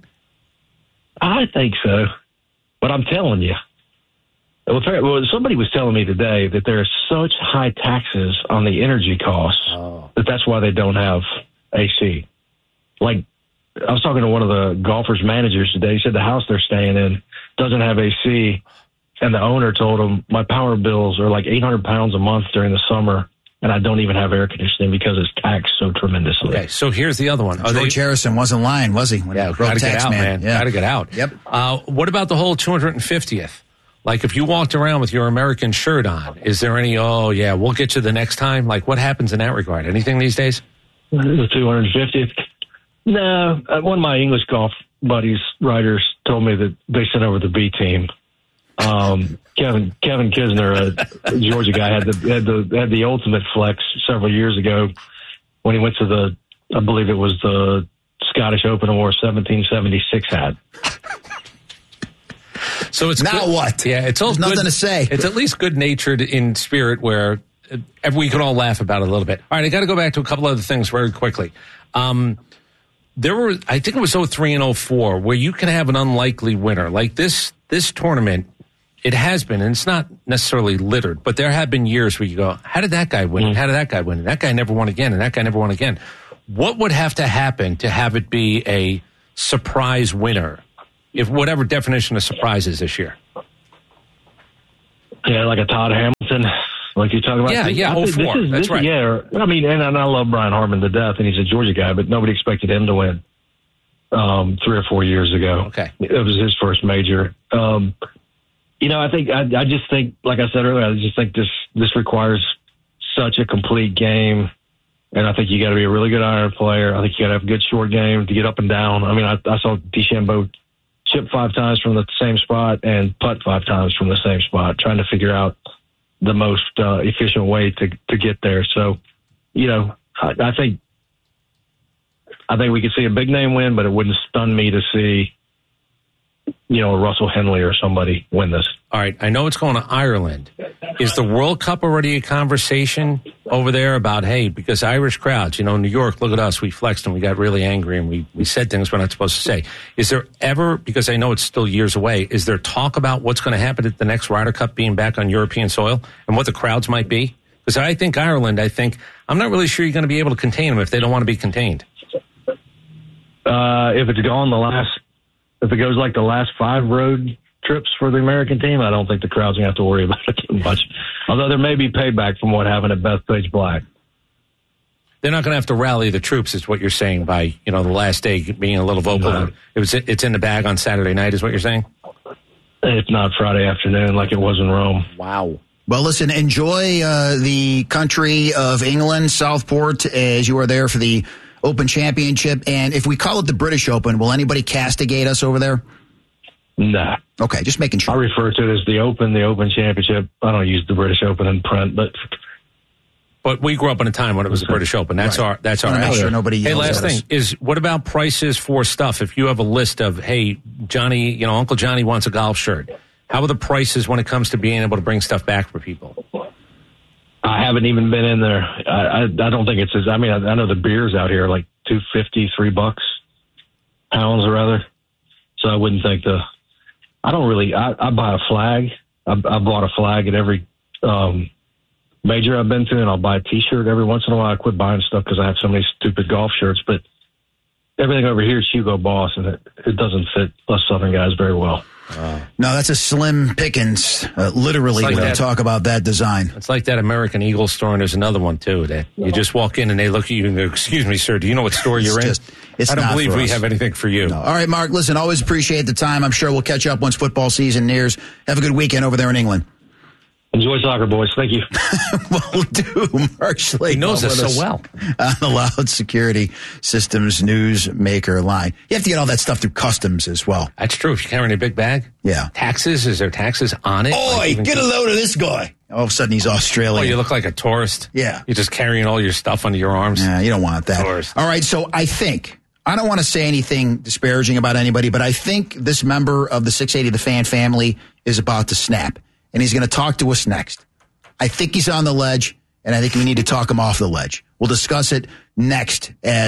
Speaker 21: I think so. But I'm telling you. Well, somebody was telling me today that there are such high taxes on the energy costs oh. that that's why they don't have A C. Like, I was talking to one of the golfers' managers today. He said the house they're staying in doesn't have A C, and the owner told him, my power bills are like eight hundred pounds a month during the summer, and I don't even have air conditioning because it's taxed so tremendously.
Speaker 12: Okay, so here's the other one. Are
Speaker 10: George
Speaker 12: they,
Speaker 10: Harrison wasn't lying, was he? When
Speaker 12: yeah,
Speaker 10: he wrote
Speaker 12: gotta get out,
Speaker 10: Taxman.
Speaker 12: man.
Speaker 10: Yeah.
Speaker 12: Gotta get out.
Speaker 10: Yep.
Speaker 12: Uh, what about the whole two hundred fiftieth? Like, if you walked around with your American shirt on, is there any, oh, yeah, we'll get you the next time? Like, what happens in that regard? Anything these days?
Speaker 21: The two hundred fiftieth? No. Uh, one of my English golf buddies, writers, told me that they sent over the B team. Um, Kevin Kevin Kisner, a Georgia guy, had the, had the had the ultimate flex several years ago when he went to the, I believe it was the Scottish Open and wore a seventeen seventy-six hat.
Speaker 12: So it's
Speaker 10: now
Speaker 12: good.
Speaker 10: what?
Speaker 12: Yeah, it's all
Speaker 10: There's
Speaker 12: good.
Speaker 10: nothing to say.
Speaker 12: It's at least good natured in spirit, where uh, we can all laugh about it a little bit. All right, I got to go back to a couple other things very quickly. Um, there were, I think it was oh three and oh four, where you can have an unlikely winner. Like this, this tournament, it has been, and it's not necessarily littered, but there have been years where you go, how did that guy win? And how did that guy win? And that guy never won again, and that guy never won again. What would have to happen to have it be a surprise winner? If whatever definition of surprise is this year.
Speaker 21: Yeah, like a Todd Hamilton, like you're talking about.
Speaker 12: Yeah, yeah,
Speaker 21: I think
Speaker 12: oh four.
Speaker 21: This is,
Speaker 12: That's
Speaker 21: this,
Speaker 12: right.
Speaker 21: Yeah, I mean, and, and I love Brian Harmon to death, and he's a Georgia guy, but nobody expected him to win um, three or four years ago.
Speaker 12: Okay.
Speaker 21: It was his first major. Um, you know, I think, I, I just think, like I said earlier, I just think this, this requires such a complete game. And I think you got to be a really good iron player. I think you got to have a good short game to get up and down. I mean, I, I saw DeChambeau chip five times from the same spot and putt five times from the same spot, trying to figure out the most uh, efficient way to to get there. So, you know, I, I think I think we could see a big name win, but it wouldn't stun me to see, you know, Russell Henley or somebody win this.
Speaker 12: All right, I know it's going to Ireland. Is the World Cup already a conversation over there about, hey, because Irish crowds, you know, New York, look at us, we flexed and we got really angry and we, we said things we're not supposed to say. Is there ever, because I know it's still years away, is there talk about what's going to happen at the next Ryder Cup being back on European soil and what the crowds might be? Because I think Ireland, I think, I'm not really sure you're going to be able to contain them if they don't want to be contained.
Speaker 21: Uh, if it's gone the last, if it goes like the last five road trips for the American team, I don't think the crowd's going to have to worry about it too much. Although there may be payback from what happened at Bethpage Black.
Speaker 12: They're not going to have to rally the troops, is what you're saying, by, you know, the last day being a little vocal.
Speaker 21: No.
Speaker 12: It was, it's in the bag on Saturday night, is what you're saying?
Speaker 21: If not Friday afternoon, like it was in Rome.
Speaker 12: Wow.
Speaker 10: Well, listen, enjoy uh, the country of England, Southport, as you are there for the Open Championship. And if we call it the British Open, will anybody castigate us over there?
Speaker 21: Nah.
Speaker 10: Okay, just making sure.
Speaker 21: I refer to it as the Open, the Open Championship. I don't use the British Open in print, but
Speaker 12: But we grew up in a time when it was the British Open. That's
Speaker 10: Right.
Speaker 12: our that's our
Speaker 10: Wanna make
Speaker 12: answer.
Speaker 10: sure nobody
Speaker 12: Hey,
Speaker 10: yells
Speaker 12: last
Speaker 10: at
Speaker 12: thing
Speaker 10: us.
Speaker 12: is, what about prices for stuff? If you have a list of, hey, Johnny, you know, Uncle Johnny wants a golf shirt. How are the prices when it comes to being able to bring stuff back for people?
Speaker 21: I haven't even been in there. I, I, I don't think it's as, I mean, I, I know the beers out here are like two fifty, three bucks, pounds or rather. So I wouldn't think the, I don't really, I, I buy a flag. I, I bought a flag at every um, major I've been to, and I'll buy a t-shirt every once in a while. I quit buying stuff because I have so many stupid golf shirts, but everything over here is Hugo Boss, and it, it doesn't fit us Southern guys very well.
Speaker 10: No, that's a slim pickings, uh, literally,
Speaker 12: It's like
Speaker 10: when you
Speaker 12: that.
Speaker 10: talk about that design.
Speaker 12: It's like that American Eagle store, and there's another one, too, that you just walk in and they look at you and go, excuse me, sir, do you know what store you're
Speaker 10: just-
Speaker 12: in?
Speaker 10: it's
Speaker 12: I don't
Speaker 10: not
Speaker 12: believe
Speaker 10: for
Speaker 12: we
Speaker 10: us.
Speaker 12: have anything for you.
Speaker 10: All right, Mark, listen, always appreciate the time. I'm sure we'll catch up once football season nears. Have a good weekend over there in England.
Speaker 21: Enjoy soccer, boys. Thank you.
Speaker 10: Will do. Mark Schlegel.
Speaker 12: He knows us
Speaker 10: with
Speaker 12: so well.
Speaker 10: On the Loud Security Systems Newsmaker line. You have to get all that stuff through customs as well.
Speaker 12: That's true. If you're carrying a big bag.
Speaker 10: Yeah.
Speaker 12: Taxes? Is there taxes on it?
Speaker 10: Oi,
Speaker 12: Like even-
Speaker 10: get a load of this guy. All of a sudden, he's
Speaker 12: Oh,
Speaker 10: Australian.
Speaker 12: you look like a tourist.
Speaker 10: Yeah.
Speaker 12: You're just carrying all your stuff under your arms.
Speaker 10: Yeah, you don't want that.
Speaker 12: Tourist.
Speaker 10: All right, so I think, I don't want to say anything disparaging about anybody, but I think this member of the six eighty The Fan family is about to snap, and he's going to talk to us next. I think he's on the ledge, and I think we need to talk him off the ledge. We'll discuss it next as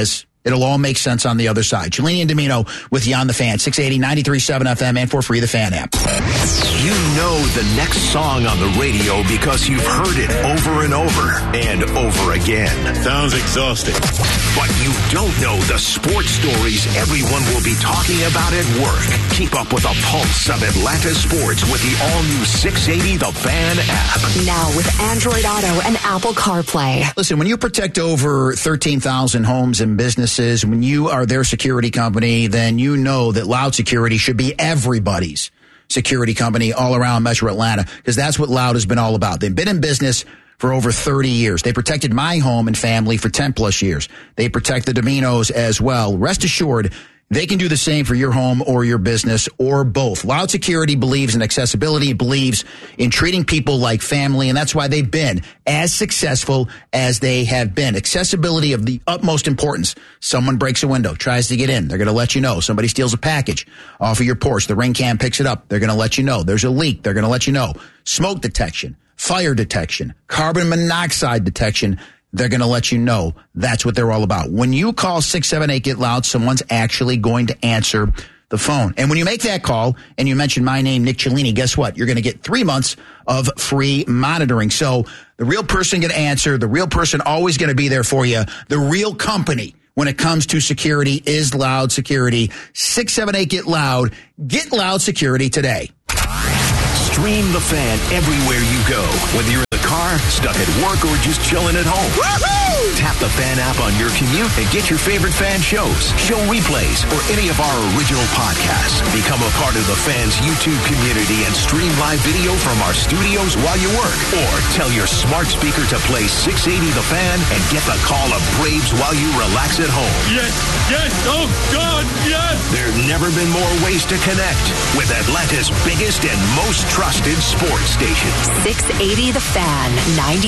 Speaker 10: It'll all make sense on the other side. Cellini and Domino with you on the Fan, six eighty, ninety-three point seven F M, and for free, the Fan app.
Speaker 9: You know the next song on the radio because you've heard it over and over and over again.
Speaker 2: Sounds exhausting.
Speaker 9: But you don't know the sports stories everyone will be talking about at work. Keep up with the pulse of Atlanta sports with the all-new six eighty The Fan app.
Speaker 11: Now with Android Auto and Apple CarPlay.
Speaker 10: Listen, when you protect over thirteen thousand homes and businesses, when you are their security company, then you know that Loud Security should be everybody's security company all around Metro Atlanta, because that's what Loud has been all about. They've been in business for over thirty years. They protected my home and family for ten plus years. They protect the Dominos as well. Rest assured, they can do the same for your home or your business or both. Loud Security believes in accessibility, believes in treating people like family, and that's why they've been as successful as they have been. Accessibility of the utmost importance. Someone breaks a window, tries to get in. They're going to let you know. Somebody steals a package off of your porch. The ring cam picks it up. They're going to let you know. There's a leak. They're going to let you know. Smoke detection, fire detection, carbon monoxide detection. They're going to let you know. That's what they're all about. When you call six seven eight get loud, someone's actually going to answer the phone. And when you make that call and you mention my name, Nick Cellini, guess what? You're going to get three months of free monitoring. So the real person going to answer, the real person always going to be there for you. The real company when it comes to security is Loud Security. six seven eight get loud. Get Loud Security today.
Speaker 9: Stream The Fan everywhere you go, whether you're in the car, stuck at work, or just chilling at home. Woo-hoo! Tap the Fan app on your commute and get your favorite Fan shows, show replays, or any of our original podcasts. Become a part of the Fan's YouTube community and stream live video from our studios while you work. Or tell your smart speaker to play six eighty The Fan and get the call of Braves while you relax at home.
Speaker 2: Yes, yes, oh God, yes!
Speaker 9: There've never been more ways to connect with Atlanta's biggest and most trusted sports station.
Speaker 11: six eighty The Fan, ninety